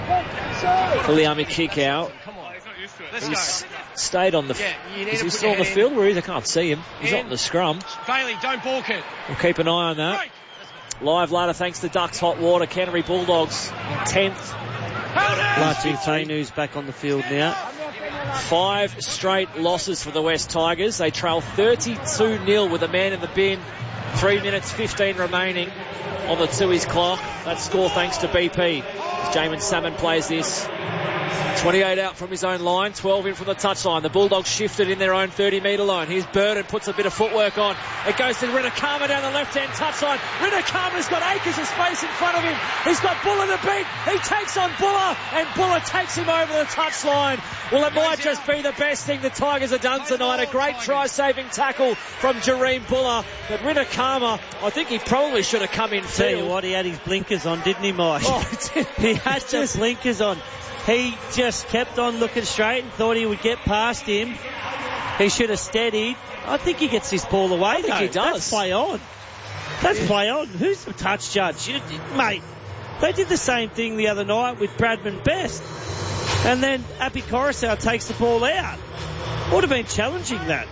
Speaker 1: For Liami Kickout. He's stayed on the...
Speaker 2: Yeah, you need
Speaker 1: is
Speaker 2: to
Speaker 1: he
Speaker 2: put
Speaker 1: still
Speaker 2: your
Speaker 1: on the
Speaker 2: head
Speaker 1: field? Where is he? I can't see him. He's
Speaker 2: In.
Speaker 1: not in the scrum.
Speaker 2: Bailey, don't balk it.
Speaker 1: We'll keep an eye on that.
Speaker 2: Break.
Speaker 1: Live ladder thanks to Ducks Hot Water. Canterbury Bulldogs in tenth.
Speaker 3: Latu Fainu's back on the field now.
Speaker 1: Five straight losses for the West Tigers. They trail thirty-two nil with a man in the bin. Three minutes fifteen remaining on the Tui's clock. That score thanks to B P. As Jamin Salmon plays this. twenty-eight out from his own line, twelve in from the touchline. The Bulldogs shifted in their own thirty metre line. Here's Burden, puts a bit of footwork on. It goes to Rinakama down the left-hand touchline. Rinakama's got acres of space in front of him. He's got Buller to beat. He takes on Buller, and Buller takes him over the touchline. Well, it might just be the best thing the Tigers have done tonight. A great try-saving tackle from Jareem Buller. But Rinakama, I think he probably should have come in
Speaker 3: Tell you
Speaker 1: field.
Speaker 3: what, he had his blinkers on, didn't he, Mike?
Speaker 1: Oh,
Speaker 3: he had his blinkers on. He just kept on looking straight and thought he would get past him. He should have steadied. I think he gets this ball away.
Speaker 1: I think
Speaker 3: though.
Speaker 1: he does.
Speaker 3: That's play on. That's play on. Who's the touch judge? You, mate, they did the same thing the other night with Bradman Best. And then Api Coruscant takes the ball out. Would have been challenging that.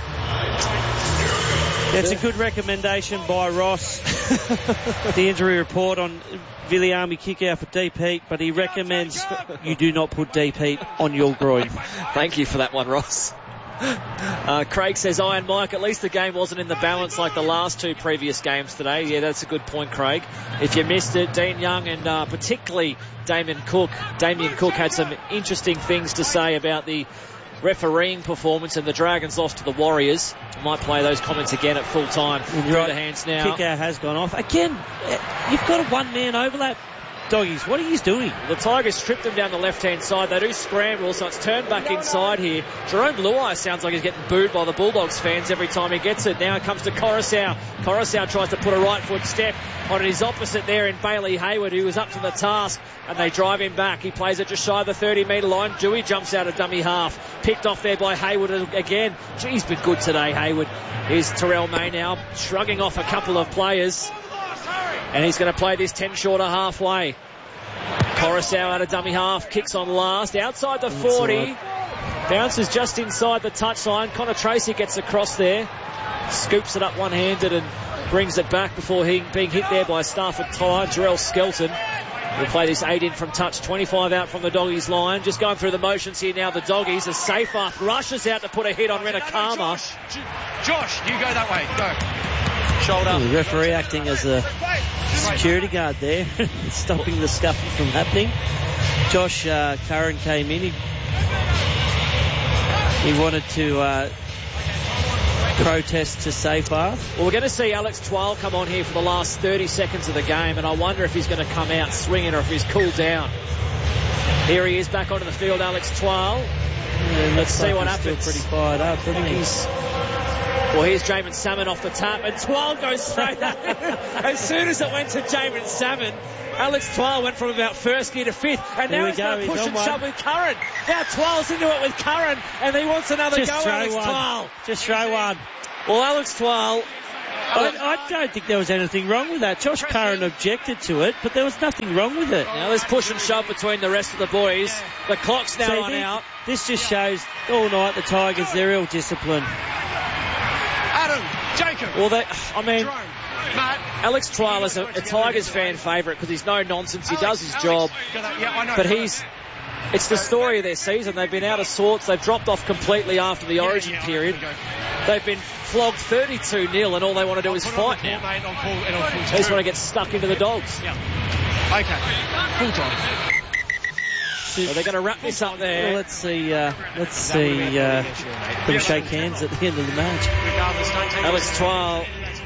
Speaker 3: That's a good recommendation by Ross. The injury report on Viliami kick out for deep heat, but he recommends you do not put deep heat on your groin.
Speaker 1: Thank you for that one, Ross. Uh, Craig says, Iron Mike, at least the game wasn't in the balance like the last two previous games today. Yeah, that's a good point, Craig. If you missed it, Dean Young and uh, particularly Damien Cook, Damien Cook had some interesting things to say about the refereeing performance and the Dragons lost to the Warriors. Might play those comments again at full time. Through
Speaker 3: Right.
Speaker 1: the hands now.
Speaker 3: Kick out has gone off. Again, you've got a one-man overlap. Doggies, what are you doing?
Speaker 1: The Tigers stripped them down the left-hand side. They do scramble, so it's turned back inside here. Jerome Luai sounds like he's getting booed by the Bulldogs fans every time he gets it. Now it comes to Coruscant. Coruscant tries to put a right foot step on his opposite there in Bailey Hayward, who was up to the task, and they drive him back. He plays it just shy of the thirty metre line. Dewey jumps out of dummy half. Picked off there by Hayward again. Gee, he's been good today, Hayward. Here's Terrell May now, shrugging off a couple of players. And he's going to play this ten shorter halfway. Coruscant out of dummy half, kicks on last, outside the forty. Bounces just inside the touchline. Connor Tracy gets across there. Scoops it up one-handed and brings it back before he being hit there by Stafford Tyre. Jarrell Skelton will play this eight in from touch. twenty-five out from the Doggies line. Just going through the motions here now. The Doggies, a safe up, rushes out to put a hit on Renakama.
Speaker 2: Josh, Josh, you go that way. Go. Shoulder.
Speaker 3: The referee acting as a security guard there, stopping the scuffle from happening. Josh uh, Curran came in. He he wanted to uh, protest to safe path.
Speaker 1: Well, we're going to see Alex Twal come on here for the last thirty seconds of the game, and I wonder if he's going to come out swinging or if he's cooled down. Here he is back onto the field, Alex Twal.
Speaker 3: Yeah,
Speaker 1: Let's see
Speaker 3: like
Speaker 1: what
Speaker 3: he's
Speaker 1: happens.
Speaker 3: Still pretty fired up, isn't he?
Speaker 1: He's, well, here's Jamin Salmon off the tap, and Twal goes straight at him. As soon as it went to Jamin Salmon, Alex Twal went from about first gear to fifth, and
Speaker 3: Here
Speaker 1: now
Speaker 3: we
Speaker 1: he's
Speaker 3: go.
Speaker 1: going to
Speaker 3: He's
Speaker 1: push
Speaker 3: on
Speaker 1: and
Speaker 3: one.
Speaker 1: shove with Curran. Now Twal's into it with Curran, and he wants another
Speaker 3: Just
Speaker 1: go,
Speaker 3: throw
Speaker 1: Alex
Speaker 3: one.
Speaker 1: Twal.
Speaker 3: Just throw one.
Speaker 1: Well, Alex Twal...
Speaker 3: I, I don't think there was anything wrong with that. Josh Curran objected to it, but there was nothing wrong with it.
Speaker 1: Now there's push and shove between the rest of the boys. The clock's now
Speaker 3: See,
Speaker 1: on
Speaker 3: this,
Speaker 1: out.
Speaker 3: This just shows all night the Tigers, they're ill disciplined.
Speaker 2: Adam, Jacob.
Speaker 1: Well, they, I mean,
Speaker 2: Jerome, Matt.
Speaker 1: Alex Twal is a, a Tigers fan favourite because he's no nonsense. He does his job.
Speaker 2: Yeah, I know.
Speaker 1: But he's... It's the story of their season. They've been out of sorts. They've dropped off completely after the Origin period. They've been flogged thirty-two nil, and all they want to do is fight now. They just want to get stuck into the Dogs.
Speaker 2: Yeah. Okay. Full time.
Speaker 1: So they're going to wrap this up
Speaker 3: Well,
Speaker 1: there.
Speaker 3: let's see. Uh, let's see. Uh, them shake hands at the end of the match.
Speaker 1: Alex Twal.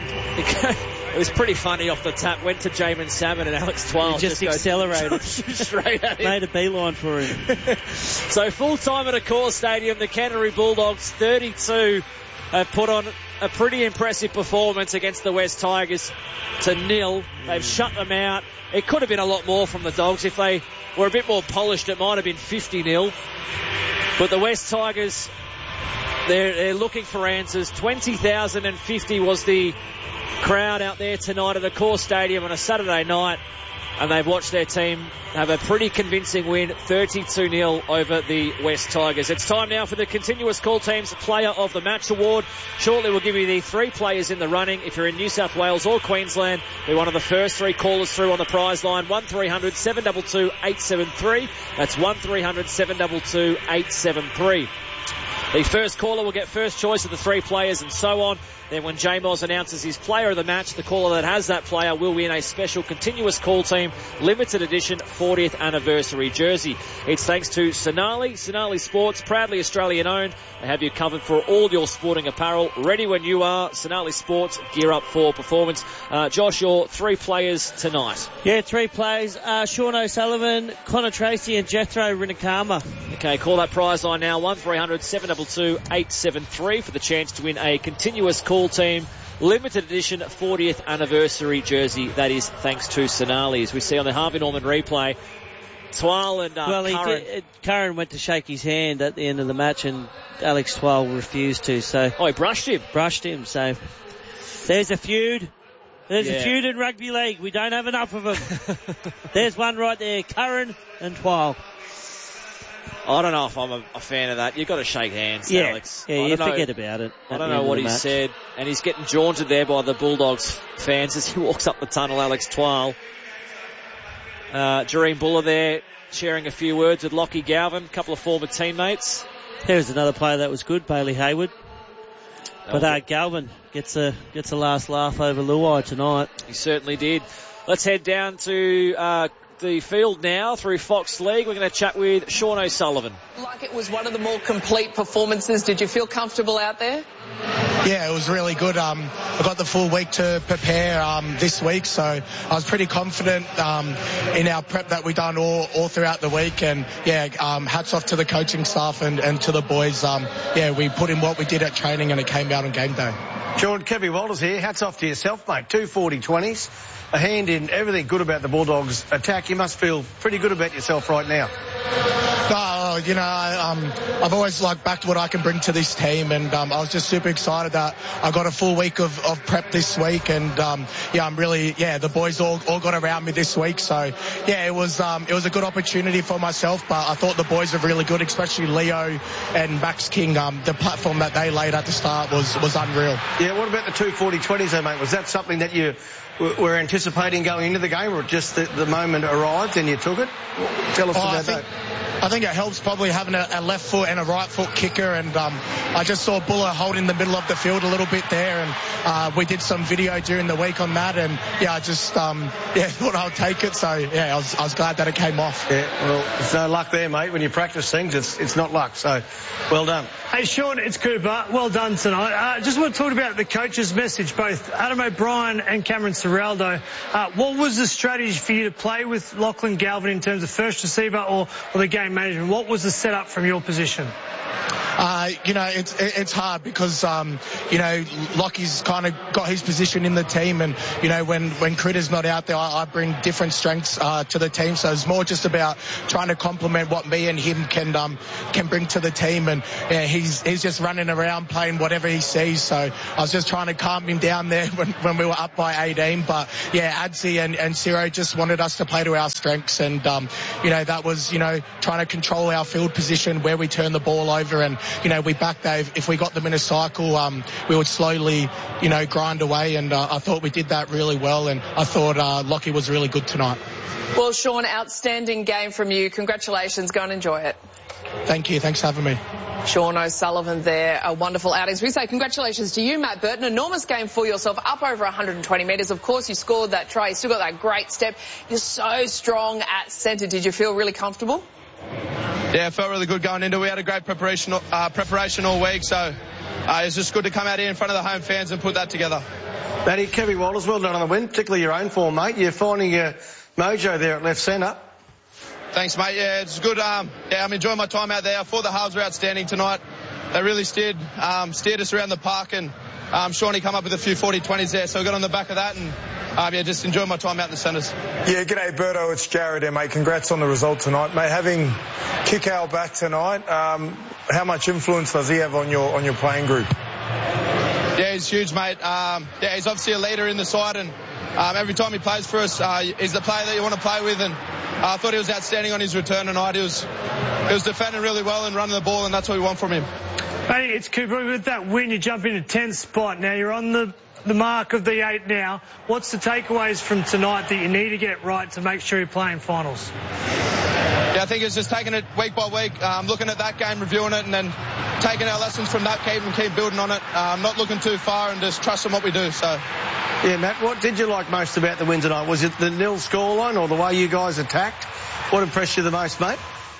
Speaker 1: It was pretty funny off the tap. Went to Jamin Salmon, and Alex Twal
Speaker 3: He just,
Speaker 1: just
Speaker 3: accelerated.
Speaker 1: goes straight at him.
Speaker 3: Made a beeline for him.
Speaker 1: So full time at Accor Stadium, the Canterbury Bulldogs thirty-two have put on a pretty impressive performance against the West Tigers to nil. They've shut them out. It could have been a lot more from the Dogs. If they were a bit more polished, it might have been fifty nil. But the West Tigers, they're, they're looking for answers. twenty thousand fifty was the crowd out there tonight at Accor Stadium on a Saturday night, and they've watched their team have a pretty convincing win, thirty-two nil over the West Tigers. It's time now for the Continuous Call Team's Player of the Match Award. Shortly we'll give you the three players in the running. If you're in New South Wales or Queensland, be one of the first three callers through on the prize line. one three hundred seven two two eight seven three. That's one three hundred seven two two eight seven three. The first caller will get first choice of the three players and so on. Then when J Moz announces his player of the match, the caller that has that player will win a special Continuous Call Team limited edition fortieth anniversary jersey. It's thanks to Sonali. Sonali Sports, proudly Australian owned. They have you covered for all your sporting apparel. Ready when you are. Sonali Sports, gear up for performance. Uh, Josh, your three players tonight.
Speaker 3: Yeah, three players. Uh, Sean O'Sullivan, Connor Tracy and Jethro Rinakama.
Speaker 1: Okay, call that prize line now. one three hundred seven two two eight seven three for the chance to win a Continuous Call Team limited edition fortieth anniversary jersey. That is thanks to Sonali. As we see on the Harvey Norman replay, Twal and uh,
Speaker 3: well, he
Speaker 1: Curran.
Speaker 3: did, uh, Curran went to shake his hand at the end of the match, and Alex Twal refused to. So
Speaker 1: oh, he brushed him.
Speaker 3: Brushed him. So there's a feud. There's
Speaker 1: Yeah.
Speaker 3: a feud in rugby league. We don't have enough of them. There's one right there, Curran and Twal.
Speaker 1: I don't know if I'm a, a fan of that. You've got to shake hands,
Speaker 3: Yeah,
Speaker 1: Alex.
Speaker 3: yeah,
Speaker 1: I
Speaker 3: you
Speaker 1: don't
Speaker 3: forget
Speaker 1: know,
Speaker 3: about it.
Speaker 1: I
Speaker 3: at
Speaker 1: don't
Speaker 3: the
Speaker 1: know
Speaker 3: end
Speaker 1: what
Speaker 3: of
Speaker 1: he
Speaker 3: the match.
Speaker 1: said, and he's getting jaunted there by the Bulldogs fans as he walks up the tunnel. Alex Twal. Uh, Jareen Buller there sharing a few words with Lockie Galvin, a couple of former teammates.
Speaker 3: There's another player that was good, Bailey Hayward. But uh, Galvin gets a gets a last laugh over Luai tonight.
Speaker 1: He certainly did. Let's head down to uh, the field now through Fox League. We're going to chat with Sean O'Sullivan.
Speaker 7: Like it was one of the more complete performances. Did you feel comfortable out there?
Speaker 8: Yeah, it was really good. Um, I got the full week to prepare um, this week, so I was pretty confident um, in our prep that we done all, all throughout the week. And yeah, um, hats off to the coaching staff and, and to the boys. Um, yeah, we put in what we did at training, and it came out on game day.
Speaker 9: Sean, Kevin Walters here. Hats off to yourself, mate. Two forty twenties. A hand in everything good about the Bulldogs attack. You must feel pretty good about yourself right now.
Speaker 8: Oh, you know, um, I've always like backed what I can bring to this team, and um, I was just super excited that I got a full week of, of prep this week, and um, yeah, I'm really yeah. The boys all, all got around me this week, so yeah, it was um, it was a good opportunity for myself. But I thought the boys were really good, especially Leo and Max King. Um, the platform that they laid at the start was was unreal.
Speaker 9: Yeah, what about the two forty twenties though, mate? Was that something that you were anticipating going into the game, or just the, the moment arrived and you took it? Tell us
Speaker 8: oh,
Speaker 9: about
Speaker 8: I think,
Speaker 9: that.
Speaker 8: I think it helps probably having a, a left foot and a right foot kicker, and um, I just saw Buller holding the middle of the field a little bit there, and uh, we did some video during the week on that, and yeah, I just um, yeah thought I'll take it. So yeah, I was, I was glad that it came off.
Speaker 9: Yeah, well, there's no luck there, mate. When you practice things, it's it's not luck. So well done.
Speaker 10: Hey, Sean, it's Cooper. Well done tonight. I uh, just want to talk about the coach's message, both Adam O'Brien and Cameron Ciraldo. Uh, what was the strategy for you to play with Lachlan Galvin in terms of first receiver or, or the game management? What was the setup from your position?
Speaker 8: Uh, you know, it's it's hard because, um, you know, Lockie's kind of got his position in the team, and, you know, when, when Critter's not out there, I, I bring different strengths uh, to the team. So it's more just about trying to complement what me and him can um, can bring to the team. And yeah, he's he's just running around playing whatever he sees. So I was just trying to calm him down there when, when we were up by eighteen. But yeah, Adsy and, and Ciro just wanted us to play to our strengths. And, um, you know, that was, you know, trying to control our field position, where we turn the ball over, and, you know, we back Dave. If we got them in a cycle, um, we would slowly, you know, grind away. And uh, I thought we did that really well. And I thought uh, Lockie was really good tonight.
Speaker 7: Well, Sean, outstanding game from you. Congratulations. Go and enjoy it.
Speaker 8: Thank you. Thanks for having me.
Speaker 7: Sean O'Sullivan there, a wonderful outings. We say congratulations to you, Matt Burton. Enormous game for yourself, up over one hundred twenty metres. Of course, you scored that try. You still got that great step. You're so strong at centre. Did you feel really comfortable?
Speaker 11: Yeah, it felt really good going into it. We had a great preparation uh, preparation all week, so uh, it's just good to come out here in front of the home fans and put that together.
Speaker 9: Matty, Kevy Walters, well done on the win, particularly your own form, mate. You're finding your mojo there at left centre.
Speaker 11: Thanks, mate. Yeah, it's good. Um, yeah, I'm enjoying my time out there. I thought the halves were outstanding tonight. They really steered, um, steered us around the park, and um, Shawnee come up with a few forty twenties there, so I got on the back of that and um, yeah, just enjoying my time out in the centres.
Speaker 12: Yeah, g'day, Berto. It's Jared here, mate. Congrats on the result tonight, mate. Having Kikau back tonight, um, how much influence does he have on your on your playing group?
Speaker 11: Yeah, he's huge, mate. Um, yeah, he's obviously a leader in the side, and um, every time he plays for us, uh, he's the player that you want to play with, and uh, I thought he was outstanding on his return tonight. He was, he was defending really well and running the ball, and that's what we want from him.
Speaker 10: Hey, it's Cooper. With that win, you jump into tenth spot. Now you're on the, the mark of the eight now. What's the takeaways from tonight that you need to get right to make sure you're playing finals?
Speaker 11: Yeah, I think it's just taking it week by week, um, looking at that game, reviewing it, and then taking our lessons from that game and keep building on it. Um, not looking too far and just trusting what we do. So,
Speaker 9: yeah, Matt, what did you like most about the win tonight? Was it the nil scoreline or the way you guys attacked? What impressed you the most, mate?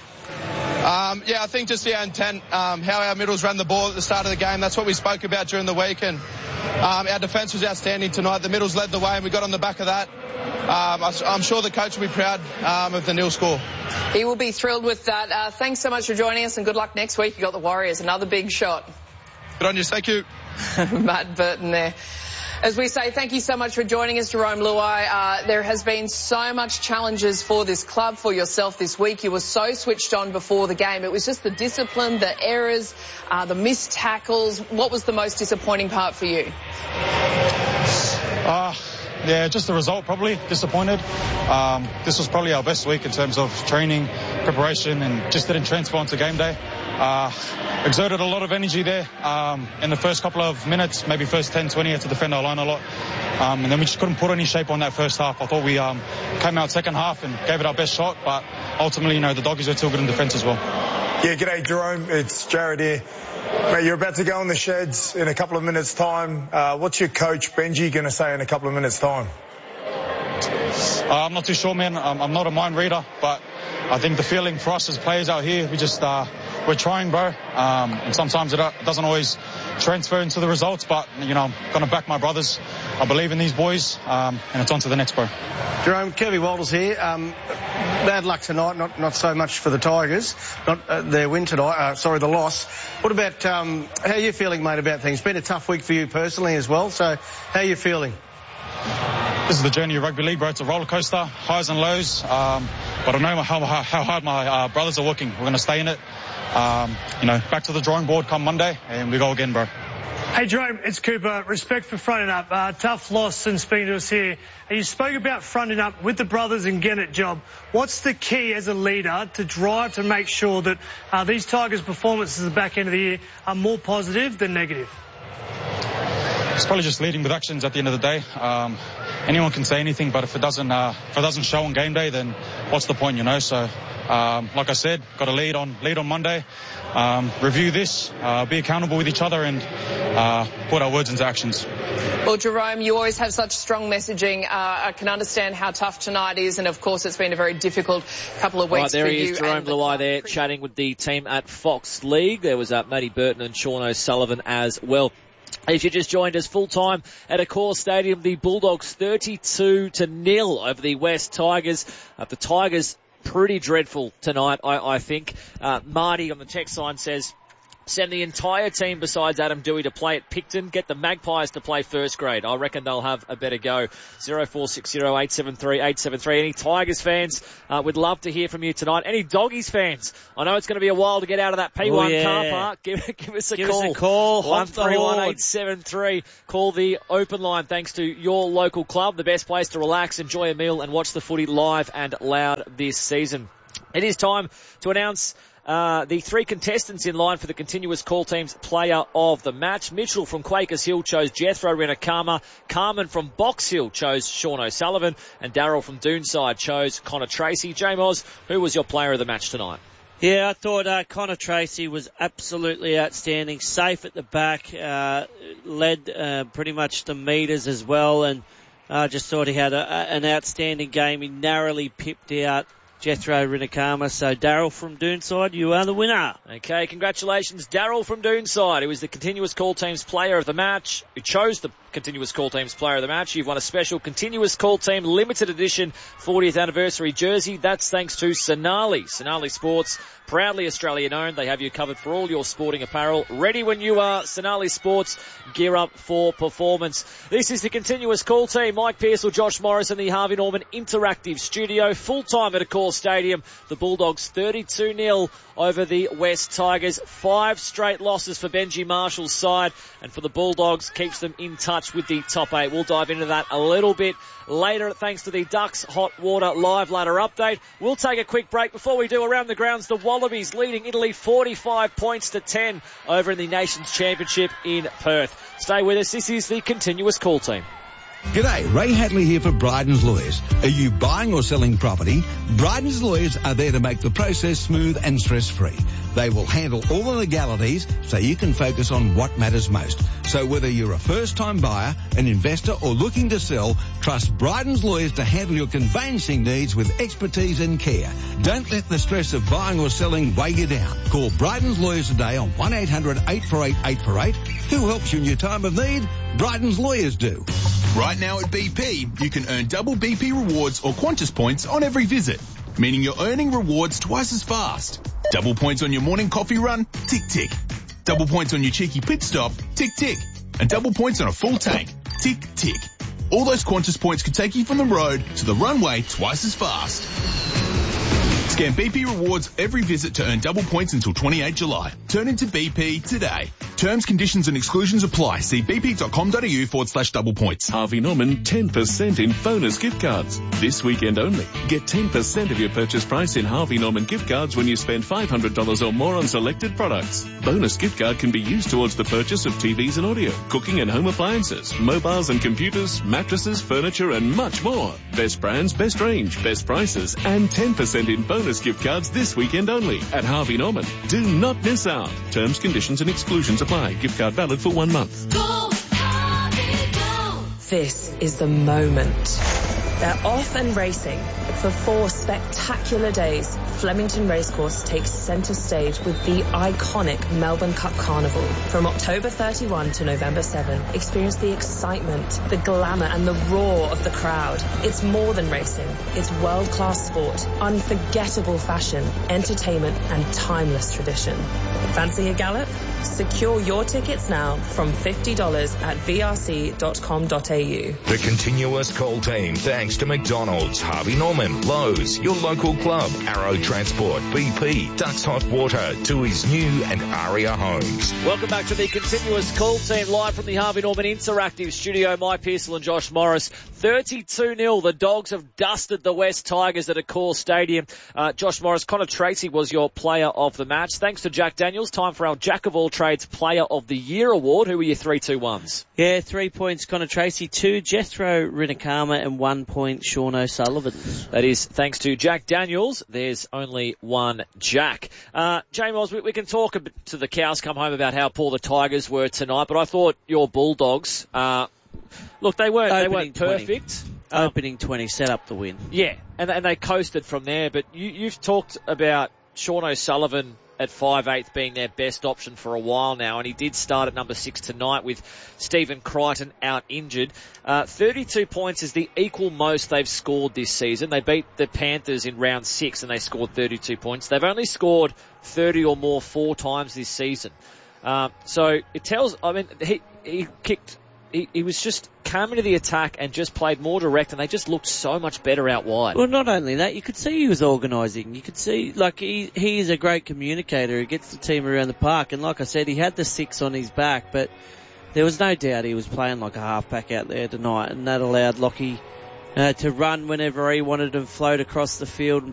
Speaker 11: Um, yeah, I think just our intent, um, how our middles ran the ball at the start of the game. That's what we spoke about during the week, and um, our defence was outstanding tonight. The middles led the way, and we got on the back of that. Um, I'm sure the coach will be proud um, of the nil score.
Speaker 7: He will be thrilled with that. Uh, thanks so much for joining us, and good luck next week. You got the Warriors, another big shot.
Speaker 11: Good on you, thank you.
Speaker 7: Matt Burton there. As we say, thank you so much for joining us, Jarome Luai. Uh, there has been so much challenges for this club, for yourself this week. You were so switched on before the game. It was just the discipline, the errors, uh, the missed tackles. What was the most disappointing part for you?
Speaker 13: Uh, yeah, just the result, probably. Disappointed. Um, this was probably our best week in terms of training, preparation, and just didn't transfer onto game day. Uh, exerted a lot of energy there um, in the first couple of minutes, maybe first ten, twenty, had to defend our line a lot. Um, and then we just couldn't put any shape on that first half. I thought we um, came out second half and gave it our best shot, but ultimately, you know, the Doggies were still good in defence as well.
Speaker 12: Yeah, g'day, Jarome. It's Jared here. Mate, you're about to go in the sheds in a couple of minutes' time. Uh, what's your coach, Benji, going to say in a couple of minutes' time?
Speaker 13: Uh, I'm not too sure, man. I'm, I'm not a mind reader, but I think the feeling for us as players out here, we just, uh, we're trying, bro. Um, and sometimes it doesn't always transfer into the results, but, you know, I'm going to back my brothers. I believe in these boys, um, and it's on to the next, bro.
Speaker 9: Jarome, Kevy Walters here. Um, bad luck tonight, not not so much for the Tigers, not uh, their win tonight, uh, sorry, the loss. What about, um, how are you feeling, mate, about things? It's been a tough week for you personally as well, so how are you feeling?
Speaker 13: This is the journey of rugby league, bro. It's a roller coaster, highs and lows. Um, but I know how, how hard my uh, brothers are working. We're going to stay in it. Um, you know, back to the drawing board come Monday, and we go again, bro.
Speaker 10: Hey, Jarome, it's Cooper. Respect for fronting up. Uh, tough loss and speaking to us here. You spoke about fronting up with the brothers and getting it job. What's the key as a leader to drive to make sure that uh, these Tigers' performances at the back end of the year are more positive than negative?
Speaker 13: it's probably just leading with actions at the end of the day. Um, anyone can say anything, but if it doesn't uh, if it doesn't show on game day, then what's the point, you know? So, um, like I said, got to lead on lead on Monday, um, review this, uh, be accountable with each other, and uh, put our words into actions.
Speaker 7: Well, Jerome, you always have such strong messaging. Uh, I can understand how tough tonight is, and of course it's been a very difficult couple of weeks
Speaker 1: right, there
Speaker 7: for
Speaker 1: he
Speaker 7: you.
Speaker 1: is, Jerome Luai there, chatting with the team at Fox League. There was uh, Matty Burton and Sean O'Sullivan as well. If you just joined us full time at Accor Stadium, the Bulldogs thirty-two to nil over the West Tigers. Uh, the Tigers pretty dreadful tonight, I, I think. Uh, Marty on the text line says, send the entire team besides Adam Dewey to play at Picton. Get the Magpies to play first grade. I reckon they'll have a better go. zero four six zero eight seven three eight seven three. Any Tigers fans, uh, would love to hear from you tonight. Any Doggies fans, I know it's going to be a while to get out of that P one oh, yeah. car park. Give, give us a
Speaker 3: give
Speaker 1: call.
Speaker 3: Give us a call.
Speaker 1: one three one eight seven three. Call the open line thanks to your local club. The best place to relax, enjoy a meal and watch the footy live and loud this season. It is time to announce Uh, the three contestants in line for the continuous call team's player of the match. Mitchell from Quakers Hill chose Jethro Renakama. Carmen from Box Hill chose Sean O'Sullivan. And Daryl from Doonside chose Connor Tracy. J-Moz, who was your player of the match tonight?
Speaker 3: Yeah, I thought uh, Connor Tracy was absolutely outstanding. Safe at the back, uh, led uh, pretty much the meters as well. And I uh, just thought he had a, a, an outstanding game. He narrowly pipped out Jethro Renakama. So Daryl from Doonside, you are the winner.
Speaker 1: Okay, congratulations, Daryl from Doonside, who is the continuous call team's player of the match, who chose the continuous call team's player of the match. You've won a special continuous call team limited edition fortieth anniversary jersey. That's thanks to Sonali. Sonali Sports, proudly Australian owned. They have you covered for all your sporting apparel. Ready when you are. Sonali Sports, gear up for performance. This is the continuous call team. Mike Pearcell, Josh Morris in the Harvey Norman Interactive Studio. Full time at Accor Stadium. The Bulldogs thirty-two nil over the West Tigers. Five straight losses for Benji Marshall's side, and for the Bulldogs keeps them in touch with the top eight. We'll dive into that a little bit later thanks to the Ducks Hot Water live ladder update. We'll take a quick break. Before we do, around the grounds, the Wallabies leading Italy forty-five points to ten over in the Nations Championship in Perth. Stay with us. This is the continuous call team.
Speaker 14: G'day, Ray Hadley here for Bryden's Lawyers. Are you buying or selling property? Bryden's Lawyers are there to make the process smooth and stress-free. They will handle all the legalities so you can focus on what matters most. So whether you're a first-time buyer, an investor or looking to sell, trust Bryden's Lawyers to handle your conveyancing needs with expertise and care. Don't let the stress of buying or selling weigh you down. Call Bryden's Lawyers today on one eight hundred eight four eight eight four eight. Who helps you in your time of need? Bryden's Lawyers do.
Speaker 15: Right now at B P, you can earn double B P rewards or Qantas points on every visit, meaning you're earning rewards twice as fast. Double points on your morning coffee run, tick tick. Double points on your cheeky pit stop, tick tick. And double points on a full tank, tick tick. All those Qantas points could take you from the road to the runway twice as fast. Scan B P rewards every visit to earn double points until twenty-eighth July. Turn into B P today. Terms, conditions and exclusions apply. See bp.com.au forward slash double points.
Speaker 16: Harvey Norman ten percent in bonus gift cards. This weekend only. Get ten percent of your purchase price in Harvey Norman gift cards when you spend five hundred dollars or more on selected products. Bonus gift card can be used towards the purchase of T Vs and audio, cooking and home appliances, mobiles and computers, mattresses, furniture and much more. Best brands, best range, best prices and ten percent in bonus gift cards this weekend only at Harvey Norman. Do not miss out. Terms, conditions and exclusions apply. Gift card valid for one month.
Speaker 17: Go, Harvey, go. This is the moment. They're off and racing. For four spectacular days, Flemington Racecourse takes centre stage with the iconic Melbourne Cup Carnival. From October thirty-first to November seventh, experience the excitement, the glamour and the roar of the crowd. It's more than racing. It's world-class sport, unforgettable fashion, entertainment and timeless tradition. Fancy a gallop? Secure your tickets now from fifty dollars at v r c dot com dot a u.
Speaker 18: The continuous call team thanks to McDonald's, Harvey Norman, Carlin, Lowe's, your local club, Arrow Transport, B P, Ducks Hot Water, Tui's New and Aria Homes.
Speaker 1: Welcome back to the continuous call team live from the Harvey Norman Interactive Studio. Mike Pearsall and Josh Morris. thirty-two nil. The Dogs have dusted the West Tigers at Accor Stadium. Uh, Josh Morris, Connor Tracy was your player of the match. Thanks to Jack Daniels. Time for our Jack of all trades Player of the Year award. Who were your three two ones?
Speaker 3: Yeah, three points Connor Tracy, two Jethro Rinakama, and one point Sean O'Sullivan.
Speaker 1: That is thanks to Jack Daniels. There's only one Jack. Uh, James, we, we can talk a bit to the cows come home about how poor the Tigers were tonight, but I thought your Bulldogs, uh, look, they weren't, they weren't perfect.
Speaker 3: Um, Opening twenty set up the win.
Speaker 1: Yeah, and, and they coasted from there, but you, you've talked about Sean O'Sullivan at five eighth being their best option for a while now, and he did start at number six tonight with Stephen Crichton out injured. Uh, thirty-two points is the equal most they've scored this season. They beat the Panthers in round six and they scored thirty-two points. They've only scored thirty or more four times this season. Um, so it tells, I mean, he, he kicked, he, he was just coming to the attack and just played more direct, and they just looked so much better out wide.
Speaker 3: Well, not only that, you could see he was organising. You could see, like, he, he is a great communicator. He gets the team around the park, and like I said, he had the six on his back, but there was no doubt he was playing like a halfback out there tonight, and that allowed Lockie uh, to run whenever he wanted and float across the field and